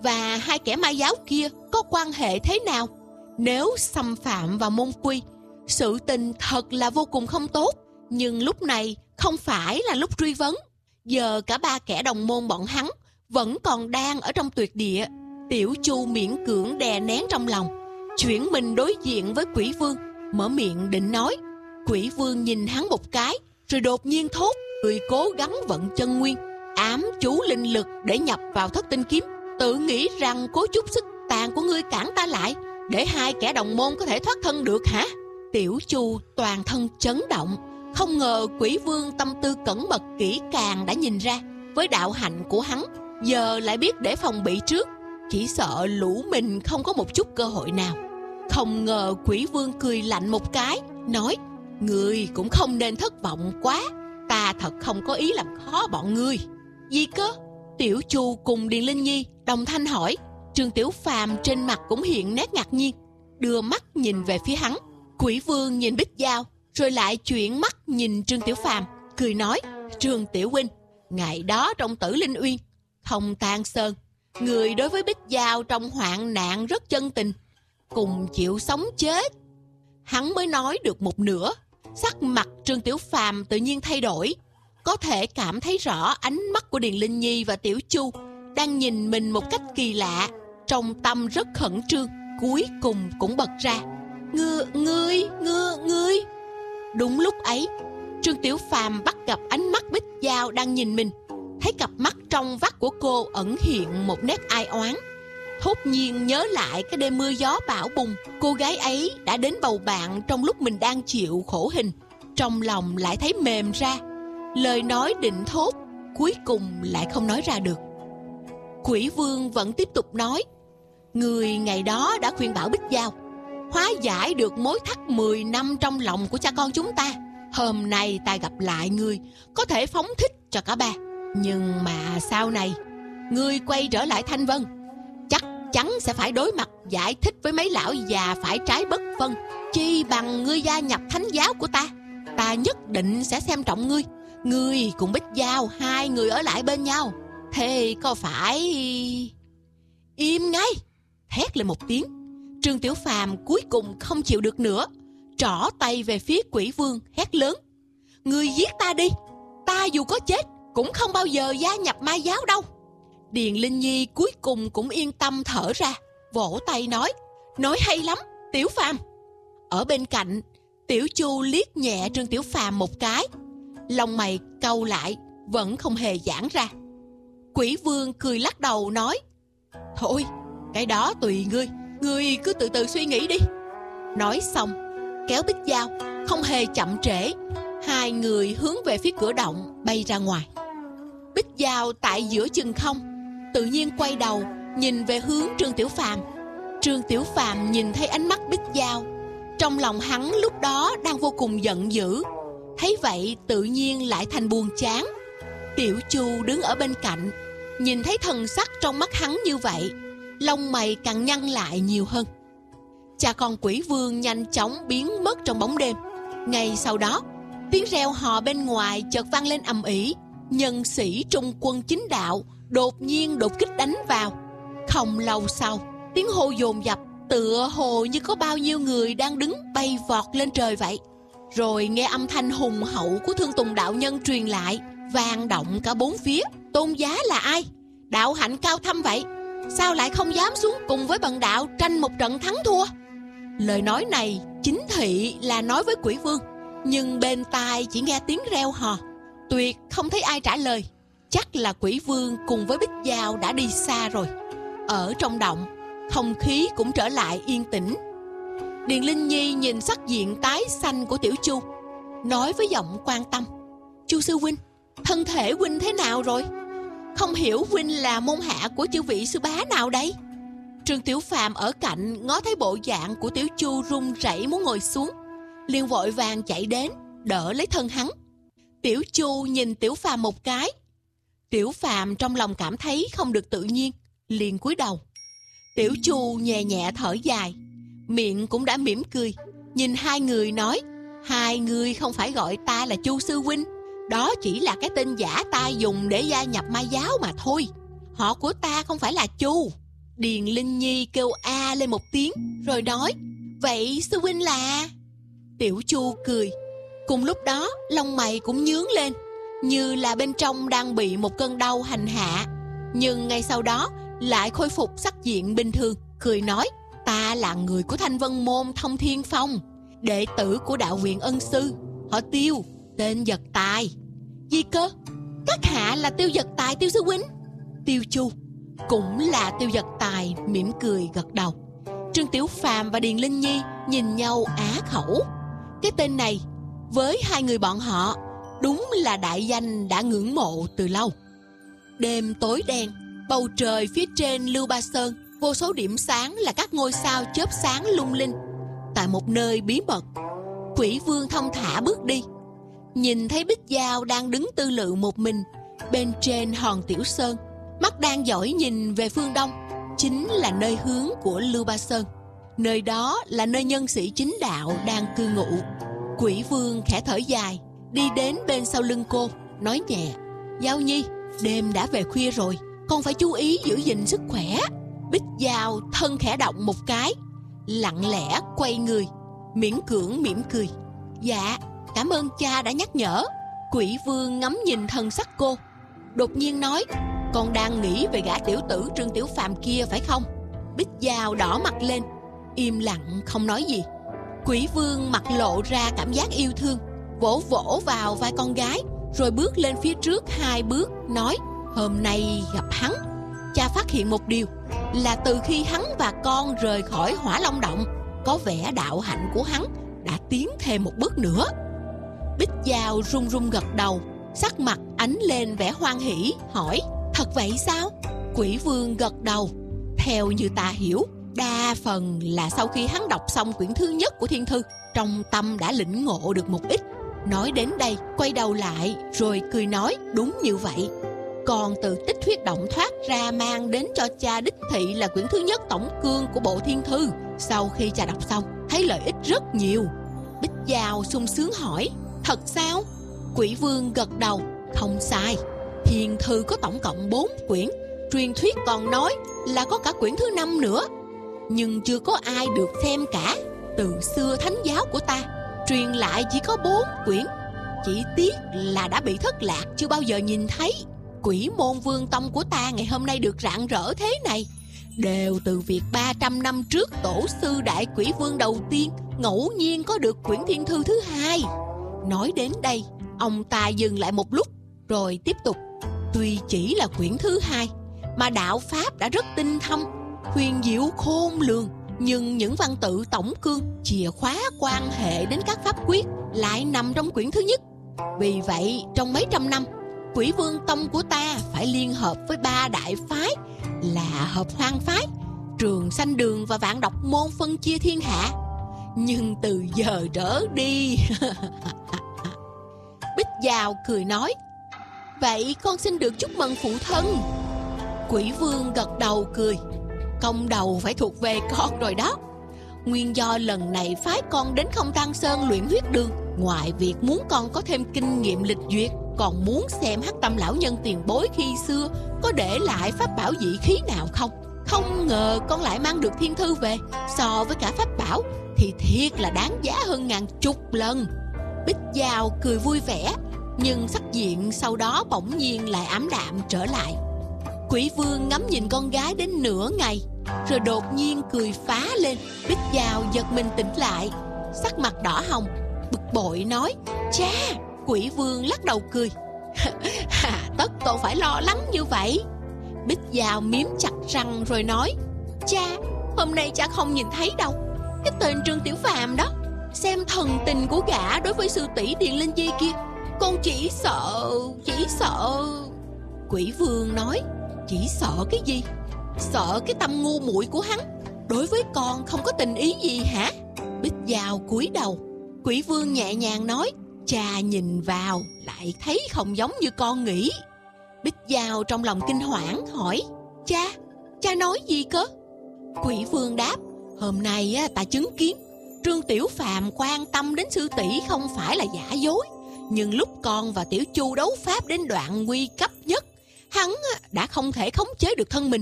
Và hai kẻ ma giáo kia có quan hệ thế nào? Nếu xâm phạm vào môn quy, sự tình thật là vô cùng không tốt. Nhưng lúc này không phải là lúc truy vấn. Giờ cả ba kẻ đồng môn bọn hắn vẫn còn đang ở trong tuyệt địa. Tiểu Chu miễn cưỡng đè nén trong lòng, chuyển mình đối diện với Quỷ Vương, mở miệng định nói. Quỷ Vương nhìn hắn một cái, rồi đột nhiên thốt: người cố gắng vận chân nguyên, ám chú linh lực để nhập vào thất tinh kiếm, tự nghĩ rằng cố chút sức tàn của ngươi cản ta lại, để hai kẻ đồng môn có thể thoát thân được hả? Tiểu Chu toàn thân chấn động, không ngờ Quỷ Vương tâm tư cẩn mật kỹ càng đã nhìn ra. Với đạo hạnh của hắn, giờ lại biết để phòng bị trước, chỉ sợ lũ mình không có một chút cơ hội nào. Không ngờ Quỷ Vương cười lạnh một cái, nói: ngươi cũng không nên thất vọng quá, ta thật không có ý làm khó bọn ngươi. Gì cơ? Tiểu Chu cùng Điền Linh Nhi đồng thanh hỏi. Trương Tiểu Phàm trên mặt cũng hiện nét ngạc nhiên, đưa mắt nhìn về phía hắn. Quỷ Vương nhìn Bích Giao, rồi lại chuyển mắt nhìn Trương Tiểu Phàm, cười nói: Trương Tiểu huynh, ngày đó trong Tử Linh Uyên, Thông Tan Sơn, người đối với Bích Giao trong hoạn nạn rất chân tình, cùng chịu sống chết. Hắn mới nói được một nửa, sắc mặt Trương Tiểu Phàm tự nhiên thay đổi. Có thể cảm thấy rõ ánh mắt của Điền Linh Nhi và Tiểu Chu đang nhìn mình một cách kỳ lạ, trong tâm rất khẩn trương, cuối cùng cũng bật ra: Ngươi. Đúng lúc ấy, Trương Tiểu Phàm bắt gặp ánh mắt Bích Giao đang nhìn mình, thấy cặp mắt trong vắt của cô ẩn hiện một nét ai oán. Thốt nhiên nhớ lại cái đêm mưa gió bão bùng, cô gái ấy đã đến bầu bạn trong lúc mình đang chịu khổ hình. Trong lòng lại thấy mềm ra, lời nói định thốt cuối cùng lại không nói ra được. Quỷ Vương vẫn tiếp tục nói: người ngày đó đã khuyên bảo Bích Giao hóa giải được mối thắt 10 năm trong lòng của cha con chúng ta. Hôm nay ta gặp lại ngươi, có thể phóng thích cho cả ba. Nhưng mà sau này ngươi quay trở lại Thanh Vân, chắc chắn sẽ phải đối mặt giải thích với mấy lão già phải trái bất phân. Chi bằng ngươi gia nhập thánh giáo của ta, ta nhất định sẽ xem trọng ngươi. Ngươi cùng Bích Giao, hai người ở lại bên nhau, thế có phải... Im ngay! Hét lên một tiếng. Trương Tiểu Phàm cuối cùng không chịu được nữa, trỏ tay về phía Quỷ Vương, hét lớn: ngươi giết ta đi, ta dù có chết cũng không bao giờ gia nhập ma giáo đâu. Điền Linh Nhi cuối cùng cũng yên tâm thở ra, vỗ tay nói hay lắm, Tiểu Phàm. Ở bên cạnh, Tiểu Chu liếc nhẹ Trương Tiểu Phàm một cái, lông mày cau lại, vẫn không hề giãn ra. Quỷ Vương cười lắc đầu nói: thôi, cái đó tùy ngươi, ngươi cứ từ từ suy nghĩ đi. Nói xong, kéo Bích Giao, không hề chậm trễ, hai người hướng về phía cửa động bay ra ngoài. Bích Giao tại giữa chừng không, tự nhiên quay đầu nhìn về hướng Trương Tiểu Phàm. Trương Tiểu Phàm nhìn thấy ánh mắt Bích Giao, trong lòng hắn lúc đó đang vô cùng giận dữ, thấy vậy tự nhiên lại thành buồn chán. Tiểu Chu đứng ở bên cạnh, nhìn thấy thần sắc trong mắt hắn như vậy, lông mày càng nhăn lại nhiều hơn. Cha con Quỷ Vương nhanh chóng biến mất trong bóng đêm. Ngay sau đó, tiếng reo hò bên ngoài chợt vang lên ầm ĩ. Nhân sĩ Trung quân chính đạo đột nhiên đột kích đánh vào. Không lâu sau, tiếng hô dồn dập, tựa hồ như có bao nhiêu người đang đứng bay vọt lên trời vậy. Rồi nghe âm thanh hùng hậu của Thương Tùng đạo nhân truyền lại, vang động cả bốn phía. Tôn giá là ai? Đạo hạnh cao thâm vậy, sao lại không dám xuống cùng với bần đạo tranh một trận thắng thua? Lời nói này chính thị là nói với Quỷ Vương, nhưng bên tai chỉ nghe tiếng reo hò, tuyệt không thấy ai trả lời. Chắc là Quỷ Vương cùng với Bích Giao đã đi xa rồi. Ở trong động, không khí cũng trở lại yên tĩnh. Điền Linh Nhi nhìn sắc diện tái xanh của Tiểu Chu, nói với giọng quan tâm: Chu sư huynh, thân thể huynh thế nào rồi? Không hiểu huynh là môn hạ của chư vị sư bá nào đấy? Trương Tiểu Phàm ở cạnh ngó thấy bộ dạng của Tiểu Chu run rẩy muốn ngồi xuống, liền vội vàng chạy đến đỡ lấy thân hắn. Tiểu Chu nhìn Tiểu Phàm một cái. Tiểu Phàm trong lòng cảm thấy không được tự nhiên, liền cúi đầu. Tiểu Chu nhẹ nhẹ thở dài, miệng cũng đã mỉm cười, nhìn hai người nói: hai người không phải gọi ta là Chu sư huynh, đó chỉ là cái tên giả ta dùng để gia nhập ma giáo mà thôi. Họ của ta không phải là Chu, Điền Linh Nhi kêu a lên một tiếng rồi nói: Vậy sư huynh là? Tiểu Chu cười. Cùng lúc đó lông mày cũng nhướng lên, như là bên trong đang bị một cơn đau hành hạ. Nhưng ngay sau đó lại khôi phục sắc diện bình thường, cười nói: Ta là người của Thanh Vân Môn Thông Thiên Phong, đệ tử của đạo viện Ân Sư, họ Tiêu, tên Dật Tài. Gì cơ? Các hạ là Tiêu Dật Tài Tiêu sư huynh? Tiêu Chu cũng là Tiêu Dật Tài mỉm cười gật đầu. Trương Tiểu Phàm và Điền Linh Nhi nhìn nhau á khẩu. Cái tên này với hai người bọn họ đúng là đại danh đã ngưỡng mộ từ lâu. Đêm tối đen, bầu trời phía trên Lưu Ba Sơn vô số điểm sáng là các ngôi sao chớp sáng lung linh. Tại một nơi bí mật, Quỷ Vương thong thả bước đi, nhìn thấy Bích Giao đang đứng tư lự một mình bên trên hòn Tiểu Sơn, mắt đang dõi nhìn về phương đông, chính là nơi hướng của Lưu Ba Sơn. Nơi đó là nơi nhân sĩ chính đạo đang cư ngụ. Quỷ Vương khẽ thở dài, đi đến bên sau lưng cô, nói nhẹ: Giao Nhi, đêm đã về khuya rồi, con phải chú ý giữ gìn sức khỏe. Bích Giao thân khẽ động một cái, lặng lẽ quay người, miễn cưỡng mỉm cười: Dạ, cảm ơn cha đã nhắc nhở. Quỷ Vương ngắm nhìn thần sắc cô, đột nhiên nói: Con đang nghĩ về gã tiểu tử Trương Tiểu Phàm kia phải không? Bích Giao đỏ mặt lên, im lặng không nói gì. Quỷ Vương mặt lộ ra cảm giác yêu thương, vỗ vỗ vào vai con gái, rồi bước lên phía trước 2 bước, nói: Hôm nay gặp hắn, cha phát hiện một điều, là từ khi hắn và con rời khỏi Hỏa Long Động, có vẻ đạo hạnh của hắn đã tiến thêm một bước nữa. Bích Giao run run gật đầu, sắc mặt ánh lên vẻ hoan hỉ, hỏi: Thật vậy sao? Quỷ Vương gật đầu. Theo như ta hiểu, đa phần là sau khi hắn đọc xong quyển thứ nhất của Thiên Thư, trong tâm đã lĩnh ngộ được một ít. Nói đến đây, quay đầu lại rồi cười nói: Đúng như vậy. Còn từ Tích Huyết Động thoát ra mang đến cho cha đích thị là quyển thứ nhất tổng cương của bộ Thiên Thư. Sau khi cha đọc xong, thấy lợi ích rất nhiều. Bích Giao sung sướng hỏi: Thật sao? Quỷ Vương gật đầu. Không sai, Thiên Thư có tổng cộng 4 quyển, truyền thuyết còn nói là có cả quyển thứ 5 nữa, nhưng chưa có ai được xem cả. Từ xưa thánh giáo của ta truyền lại chỉ có 4 quyển, chỉ tiếc là đã bị thất lạc, chưa bao giờ nhìn thấy. Quỷ Môn Vương Tông của ta ngày hôm nay được rạng rỡ thế này, đều từ việc 300 năm trước tổ sư Đại Quỷ Vương đầu tiên ngẫu nhiên có được quyển Thiên Thư thứ 2. Nói đến đây, ông ta dừng lại một lúc, rồi tiếp tục: Tuy chỉ là quyển thứ 2, mà đạo pháp đã rất tinh thâm, huyền diệu khôn lường, nhưng những văn tự tổng cương, chìa khóa quan hệ đến các pháp quyết lại nằm trong quyển thứ nhất. Vì vậy, trong mấy trăm năm, Quỷ Vương Tông của ta phải liên hợp với 3 đại phái là Hợp Hoang phái, Trường Sanh Đường và Vạn Độc Môn phân chia thiên hạ. Nhưng từ giờ trở đi Bích Giao cười nói: Vậy con xin được chúc mừng phụ thân. Quỷ Vương gật đầu cười: Công đầu phải thuộc về con rồi đó. Nguyên do lần này phái con đến Không Tăng Sơn luyện huyết đường, ngoài việc muốn con có thêm kinh nghiệm lịch duyệt, còn muốn xem Hắc Tâm lão nhân tiền bối khi xưa có để lại pháp bảo dị khí nào không. Không ngờ con lại mang được Thiên Thư về, so với cả pháp bảo thì thiệt là đáng giá hơn ngàn chục lần. Bích Giao cười vui vẻ, nhưng sắc diện sau đó bỗng nhiên lại ảm đạm trở lại. Quỷ Vương ngắm nhìn con gái đến nửa ngày, rồi đột nhiên cười phá lên. Bích Giao giật mình tỉnh lại, sắc mặt đỏ hồng, bực bội nói: Cha! Quỷ Vương lắc đầu cười: Tất cậu phải lo lắng như vậy. Bích Giao miếm chặt răng rồi nói: Cha, hôm nay cha không nhìn thấy đâu. Cái tên Trương Tiểu Phàm đó, xem thần tình của gã đối với sư tỷ Điền Linh Nhi kia, con chỉ sợ. Quỷ Vương nói: Chỉ sợ cái gì? Sợ cái tâm ngu muội của hắn. Đối với con không có tình ý gì hả? Bích Giao cúi đầu. Quỷ Vương nhẹ nhàng nói: Cha nhìn vào lại thấy không giống như con nghĩ. Bích Giao trong lòng kinh hoảng hỏi: Cha nói gì cơ? Quỷ Vương đáp: Hôm nay ta chứng kiến Trương Tiểu Phàm quan tâm đến sư tỷ không phải là giả dối, nhưng lúc con và Tiểu Chu đấu pháp đến đoạn nguy cấp nhất, hắn đã không thể khống chế được thân mình,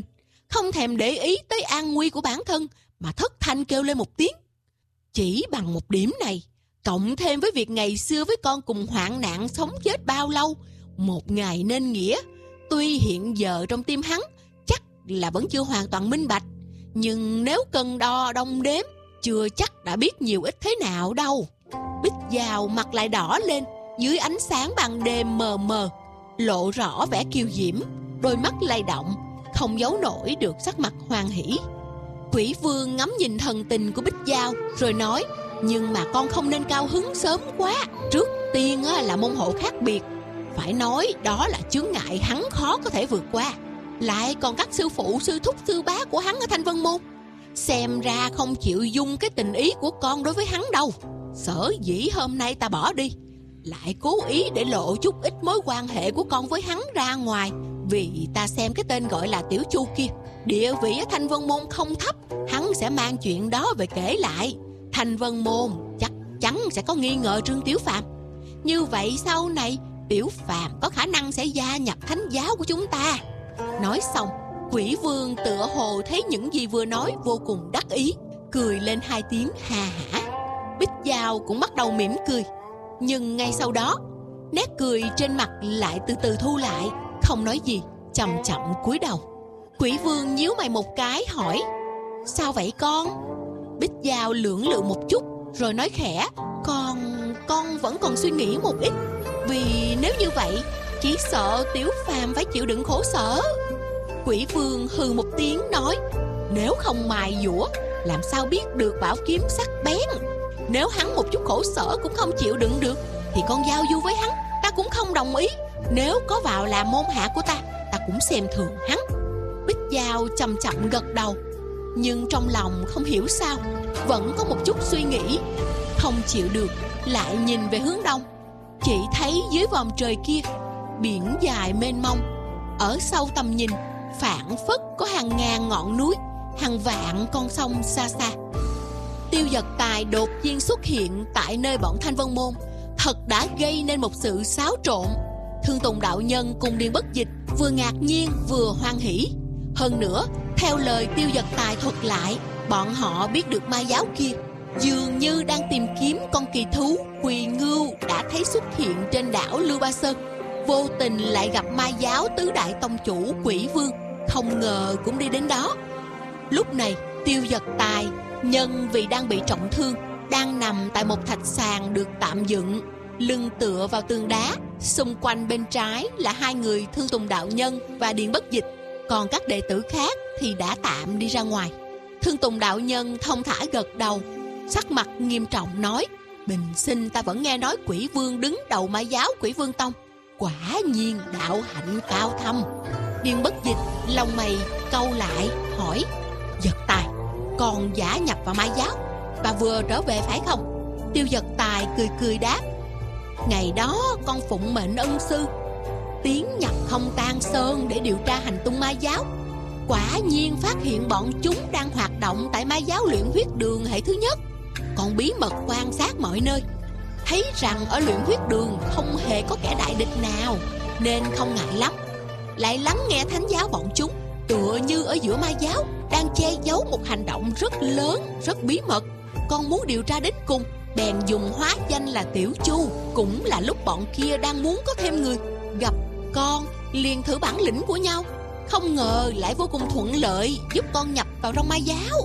không thèm để ý tới an nguy của bản thân mà thất thanh kêu lên một tiếng. Chỉ bằng một điểm này, cộng thêm với việc ngày xưa với con cùng hoạn nạn sống chết bao lâu, một ngày nên nghĩa, tuy hiện giờ trong tim hắn chắc là vẫn chưa hoàn toàn minh bạch, nhưng nếu cân đo đong đếm, chưa chắc đã biết nhiều ít thế nào đâu. Bích Giao mặt lại đỏ lên dưới ánh sáng ban đêm mờ mờ, lộ rõ vẻ kiêu diễm, đôi mắt lay động, không giấu nổi được sắc mặt hoan hỉ. Quỷ Vương ngắm nhìn thần tình của Bích Giao rồi nói: nhưng mà con không nên cao hứng sớm quá. Trước tiên là môn hộ khác biệt, phải nói đó là chướng ngại hắn khó có thể vượt qua. Lại còn các sư phụ, sư thúc, sư bá của hắn ở Thanh Vân Môn, xem ra không chịu dung cái tình ý của con đối với hắn đâu. Sở dĩ hôm nay ta bỏ đi, lại cố ý để lộ chút ít mối quan hệ của con với hắn ra ngoài, vì ta xem cái tên gọi là Tiểu Chu kia, địa vị ở Thanh Vân Môn không thấp, hắn sẽ mang chuyện đó về kể lại. Thanh Vân Môn chắc chắn sẽ có nghi ngờ Trương Tiểu Phàm. Như vậy sau này Tiểu Phàm có khả năng sẽ gia nhập thánh giáo của chúng ta. Nói xong, Quỷ Vương tựa hồ thấy những gì vừa nói vô cùng đắc ý, cười lên 2 tiếng ha hả. Bích Giao cũng bắt đầu mỉm cười, nhưng ngay sau đó, nét cười trên mặt lại từ từ thu lại, không nói gì, chậm chậm cúi đầu. Quỷ Vương nhíu mày một cái hỏi: sao vậy con? Bích Giao lưỡng lự một chút rồi nói khẽ: Con vẫn còn suy nghĩ một ít, vì nếu như vậy chỉ sợ Tiểu Phàm phải chịu đựng khổ sở. Quỷ Vương hừ một tiếng nói: nếu không mài dũa, làm sao biết được bảo kiếm sắc bén? Nếu hắn một chút khổ sở cũng không chịu đựng được, thì con giao du với hắn ta cũng không đồng ý. Nếu có vào làm môn hạ của ta cũng xem thường hắn. Bích Giao chậm chậm gật đầu, nhưng trong lòng không hiểu sao vẫn có một chút suy nghĩ. Không chịu được, lại nhìn về hướng đông, chỉ thấy dưới vòm trời kia biển dài mênh mông, ở sâu tầm nhìn phảng phất có hàng ngàn ngọn núi, hàng vạn con sông xa xa. Tiêu Dật Tài đột nhiên xuất hiện tại nơi bọn Thanh Vân Môn, thật đã gây nên một sự xáo trộn. Thương Tùng đạo nhân cùng Điền Bất Dịch vừa ngạc nhiên vừa hoan hỉ. Hơn nữa, theo lời Tiêu Dật Tài thuật lại, bọn họ biết được ma giáo kia dường như đang tìm kiếm con kỳ thú Quỳ Ngưu đã thấy xuất hiện trên đảo Lưu Ba Sơn. Vô tình lại gặp ma giáo tứ đại tông chủ Quỷ Vương, không ngờ cũng đi đến đó. Lúc này Tiêu Dật Tài nhân vì đang bị trọng thương, đang nằm tại một thạch sàn được tạm dựng, lưng tựa vào tường đá. Xung quanh bên trái là 2 người Thương Tùng đạo nhân và Điền Bất Dịch, còn các đệ tử khác thì đã tạm đi ra ngoài. Thương Tùng đạo nhân thông thả gật đầu, sắc mặt nghiêm trọng nói: bình sinh ta vẫn nghe nói Quỷ Vương đứng đầu ma giáo Quỷ Vương Tông, quả nhiên đạo hạnh cao thâm. Điền Bất Dịch lông mày cau lại hỏi: Dật Tài, còn giả nhập vào ma giáo và vừa trở về phải không? Tiêu Dật Tài cười cười đáp: ngày đó con phụng mệnh ân sư tiến nhập Không Tan Sơn để điều tra hành tung ma giáo, quả nhiên phát hiện bọn chúng đang hoạt động tại ma giáo Luyện Huyết Đường hệ thứ nhất. Còn bí mật quan sát mọi nơi, thấy rằng ở Luyện Huyết Đường không hề có kẻ đại địch nào, nên không ngại lắm. Lại lắng nghe thánh giáo bọn chúng tựa như ở giữa ma giáo đang che giấu một hành động rất lớn, rất bí mật. Con muốn điều tra đến cùng, bèn dùng hóa danh là Tiểu Chu. Cũng là lúc bọn kia đang muốn có thêm người, gặp con liền thử bản lĩnh của nhau, không ngờ lại vô cùng thuận lợi, giúp con nhập vào trong ma giáo.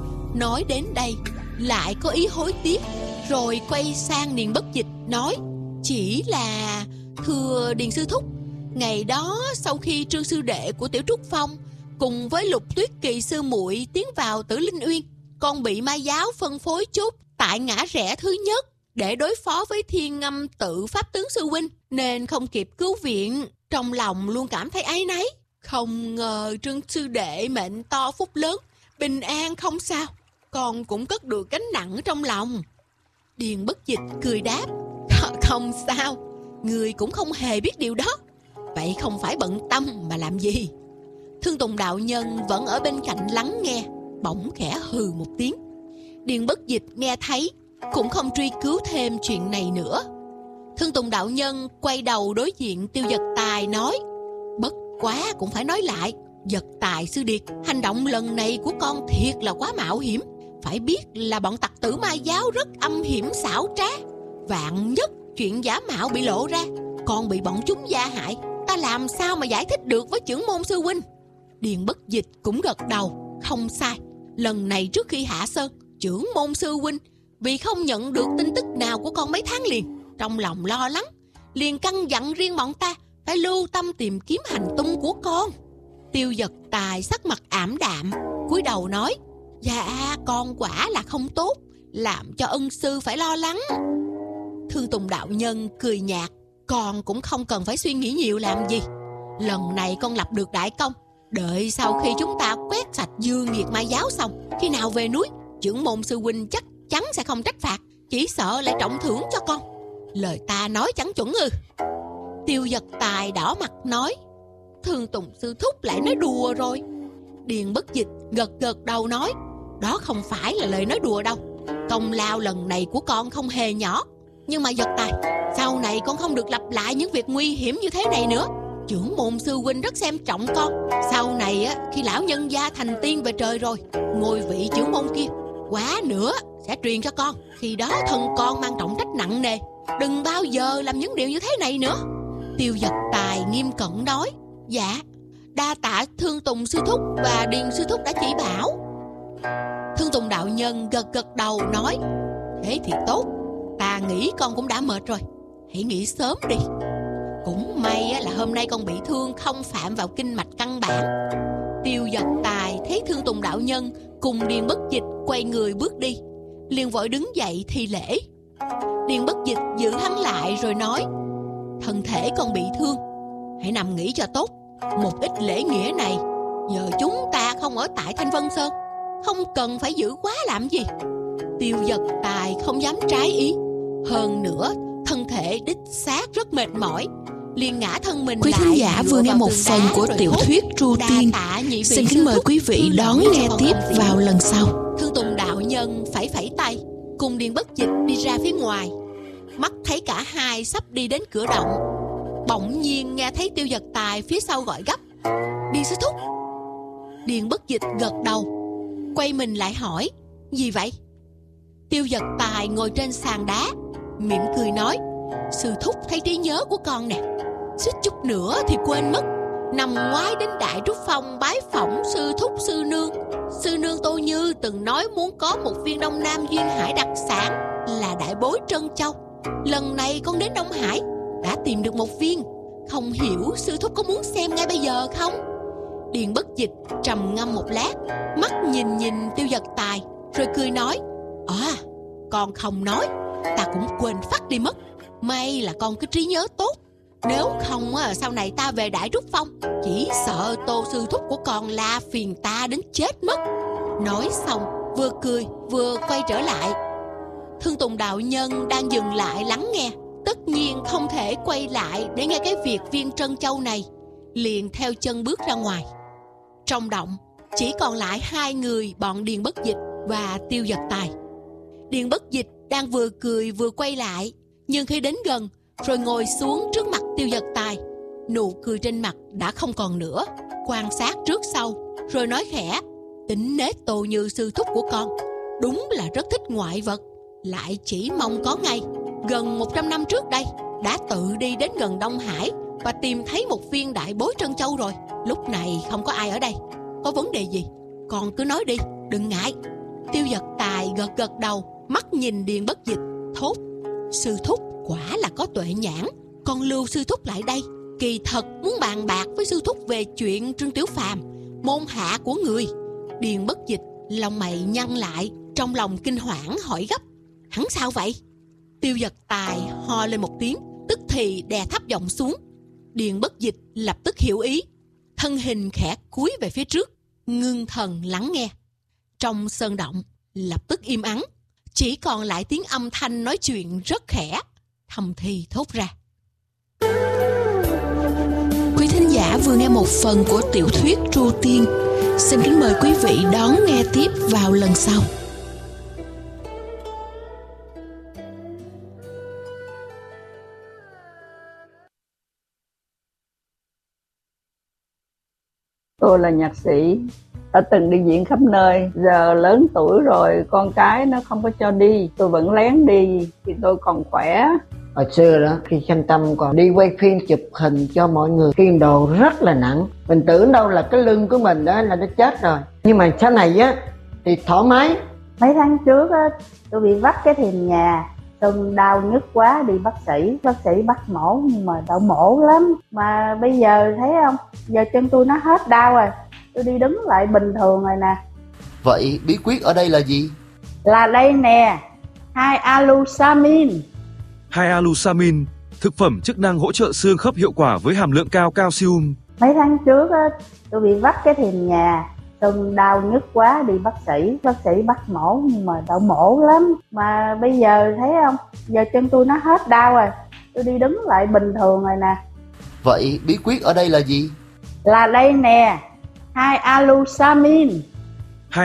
Nói đến đây lại có ý hối tiếc, rồi quay sang Điền Bất Dịch nói: chỉ là thưa Điền sư thúc, ngày đó sau khi Trương sư đệ của Tiểu Trúc Phong cùng với Lục Tuyết Kỳ sư muội tiến vào Tử Linh Uyên, con bị ma giáo phân phối chốt tại ngã rẽ thứ nhất để đối phó với Thiên Ngâm Tự Pháp tướng sư huynh, nên không kịp cứu viện. Trong lòng luôn cảm thấy áy náy, không ngờ Trương sư đệ mệnh to phúc lớn, bình an không sao, con cũng cất được gánh nặng trong lòng. Điền Bất Dịch cười đáp: không sao, người cũng không hề biết điều đó, vậy không phải bận tâm mà làm gì. Thương Tùng đạo nhân vẫn ở bên cạnh lắng nghe, bỗng khẽ hừ một tiếng. Điền Bất Dịch nghe thấy cũng không truy cứu thêm chuyện này nữa. Thương Tùng đạo nhân quay đầu đối diện Tiêu Dật Tài nói: bất quá cũng phải nói lại, Vật Tài sư điệt, hành động lần này của con thiệt là quá mạo hiểm. Phải biết là bọn tặc tử ma giáo rất âm hiểm xảo trá. Vạn nhất chuyện giả mạo bị lộ ra, con bị bọn chúng gia hại, ta làm sao mà giải thích được với chưởng môn sư huynh? Điền Bất Dịch cũng gật đầu. Không sai, lần này trước khi hạ sơn, chưởng môn sư huynh vì không nhận được tin tức nào của con mấy tháng liền, trong lòng lo lắng, liền căn dặn riêng bọn ta phải lưu tâm tìm kiếm hành tung của con. Tiêu Vật Tài sắc mặt ảm đạm, cúi đầu nói: Dạ, con quả là không tốt, làm cho ân sư phải lo lắng. Thương Tùng đạo nhân cười nhạt: Con cũng không cần phải suy nghĩ nhiều làm gì. Lần này con lập được đại công, đợi sau khi chúng ta quét sạch dư nghiệt ma giáo xong, khi nào về núi, chưởng môn sư huynh chắc chắn sẽ không trách phạt, chỉ sợ lại trọng thưởng cho con. Lời ta nói chẳng chuẩn ư? Tiêu Vật Tài đỏ mặt nói: Thương Tùng sư thúc lại nói đùa rồi. Điền Bất Dịch gật gật đầu nói: Đó không phải là lời nói đùa đâu. Công lao lần này của con không hề nhỏ. Nhưng mà Vật Tài, sau này con không được lặp lại những việc nguy hiểm như thế này nữa. Chưởng môn sư huynh rất xem trọng con. Sau này khi lão nhân gia thành tiên về trời rồi, ngôi vị chưởng môn kia quá nữa sẽ truyền cho con. Khi đó thân con mang trọng trách nặng nề, đừng bao giờ làm những điều như thế này nữa. Tiêu Vật Tài nghiêm cẩn nói: Dạ, đa tạ Thương Tùng sư thúc và Điền sư thúc đã chỉ bảo. Thương Tùng đạo nhân gật gật đầu nói: Thế thì tốt, ta nghĩ con cũng đã mệt rồi, hãy nghỉ sớm đi. Cũng may là hôm nay con bị thương không phạm vào kinh mạch căn bản. Tiêu Vật Tài thấy Thương Tùng đạo nhân cùng Điền Bất Dịch quay người bước đi, liền vội đứng dậy thi lễ. Điền Bất Dịch giữ hắn lại rồi nói: Thân thể con bị thương, hãy nằm nghỉ cho tốt. Một ít lễ nghĩa này nhờ chúng ta không ở tại Thanh Vân Sơn, không cần phải giữ quá làm gì. Tiêu Vật Tài không dám trái ý, hơn nữa thân thể đích xác rất mệt mỏi, liền ngã thân mình quý lại. thính giả vừa nghe một phần của tiểu thuyết Tru Tiên. Xin kính mời quý vị đón nghe tiếp vào lần sau. Thương Tùng đạo nhân phẩy phẩy tay, cùng Điền Bất Dịch đi ra phía ngoài. Mắt thấy cả hai sắp đi đến cửa động, bỗng nhiên nghe thấy Tiêu Vật Tài phía sau gọi gấp: Điền sư thúc. Điền Bất Dịch gật đầu, quay mình lại hỏi: Gì vậy? Tiêu Vật Tài ngồi trên sàn đá, mỉm cười nói: Sư thúc thấy trí nhớ của con nè, suýt chút nữa thì quên mất. Năm ngoái đến Đại Trúc Phong bái phỏng sư thúc sư nương. Sư nương Tô Như từng nói muốn có một viên Đông Nam duyên hải đặc sản là đại bối trân châu. Lần này con đến Đông Hải đã tìm được một viên, không hiểu sư thúc có muốn xem ngay bây giờ không? Điền Bất Dịch trầm ngâm một lát, mắt nhìn Tiêu Vật Tài rồi cười nói: con không nói, ta cũng quên phát đi mất. May là con có trí nhớ tốt, nếu không sau này ta về Đại Trúc Phong, chỉ sợ Tô sư thúc của con la phiền ta đến chết mất. Nói xong vừa cười vừa quay trở lại. Thương Tùng đạo nhân đang dừng lại lắng nghe, tất nhiên không thể quay lại để nghe cái việc viên trân châu này, liền theo chân bước ra ngoài. Trong động chỉ còn lại hai người bọn Điền Bất Dịch và Tiêu Vật Tài. Điền Bất Dịch đang vừa cười vừa quay lại, nhưng khi đến gần rồi ngồi xuống trước mặt Tiêu Vật Tài, nụ cười trên mặt đã không còn nữa. Quan sát trước sau rồi nói khẽ: Tính nết Tô Như sư thúc của con đúng là rất thích ngoại vật, lại chỉ mong có ngày gần 100 năm trước đây đã tự đi đến gần Đông Hải và tìm thấy một viên đại bối trân châu rồi. Lúc này không có ai ở đây, có vấn đề gì con cứ nói đi, đừng ngại. Tiêu Vật Tài gật gật đầu, mắt nhìn Điền Bất Dịch thốt: Sư thúc quả là có tuệ nhãn, con lưu sư thúc lại đây, kỳ thật muốn bàn bạc với sư thúc về chuyện Trương Tiểu Phàm, môn hạ của người. Điền Bất Dịch lông mày nhăn lại, trong lòng kinh hoảng hỏi gấp: Hắn sao vậy? Tiêu Vật Tài ho lên một tiếng, tức thì đè thấp giọng xuống. Điền Bất Dịch lập tức hiểu ý, thân hình khẽ cúi về phía trước, ngưng thần lắng nghe. Trong sơn động lập tức im ắng, chỉ còn lại tiếng âm thanh nói chuyện rất khẽ, thầm thì thốt ra. Quý thính giả vừa nghe một phần của tiểu thuyết Tru Tiên. Xin kính mời quý vị đón nghe tiếp vào lần sau. Tôi là nhạc sĩ, đã từng đi diễn khắp nơi. Giờ lớn tuổi rồi, con cái nó không có cho đi, tôi vẫn lén đi vì tôi còn khỏe. Hồi xưa đó, khi Thanh Tâm còn đi quay phim chụp hình cho mọi người, kiêng đồ rất là nặng. Mình tưởng đâu là cái lưng của mình đó là nó chết rồi. Nhưng mà sau này á, thì thoải mái. Mấy tháng trước á, tôi bị vắt cái thềm nhà, từng đau nhức quá đi bác sĩ bắt mổ nhưng mà đau mổ lắm. Mà bây giờ thấy không, giờ chân tôi nó hết đau rồi, tôi đi đứng lại bình thường rồi nè. Vậy bí quyết ở đây là gì? Là đây nè, 2-alusamin. 2-alusamin, thực phẩm chức năng hỗ trợ xương khớp hiệu quả với hàm lượng cao calcium. Mấy tháng trước á, tôi bị vắt cái thềm nhà, từng đau nhức quá đi bác sĩ bắt mổ nhưng mà đau mổ lắm. Mà bây giờ thấy không, giờ chân tôi nó hết đau rồi, tôi đi đứng lại bình thường rồi nè. Vậy bí quyết ở đây là gì? Là đây nè, 2-alusamin.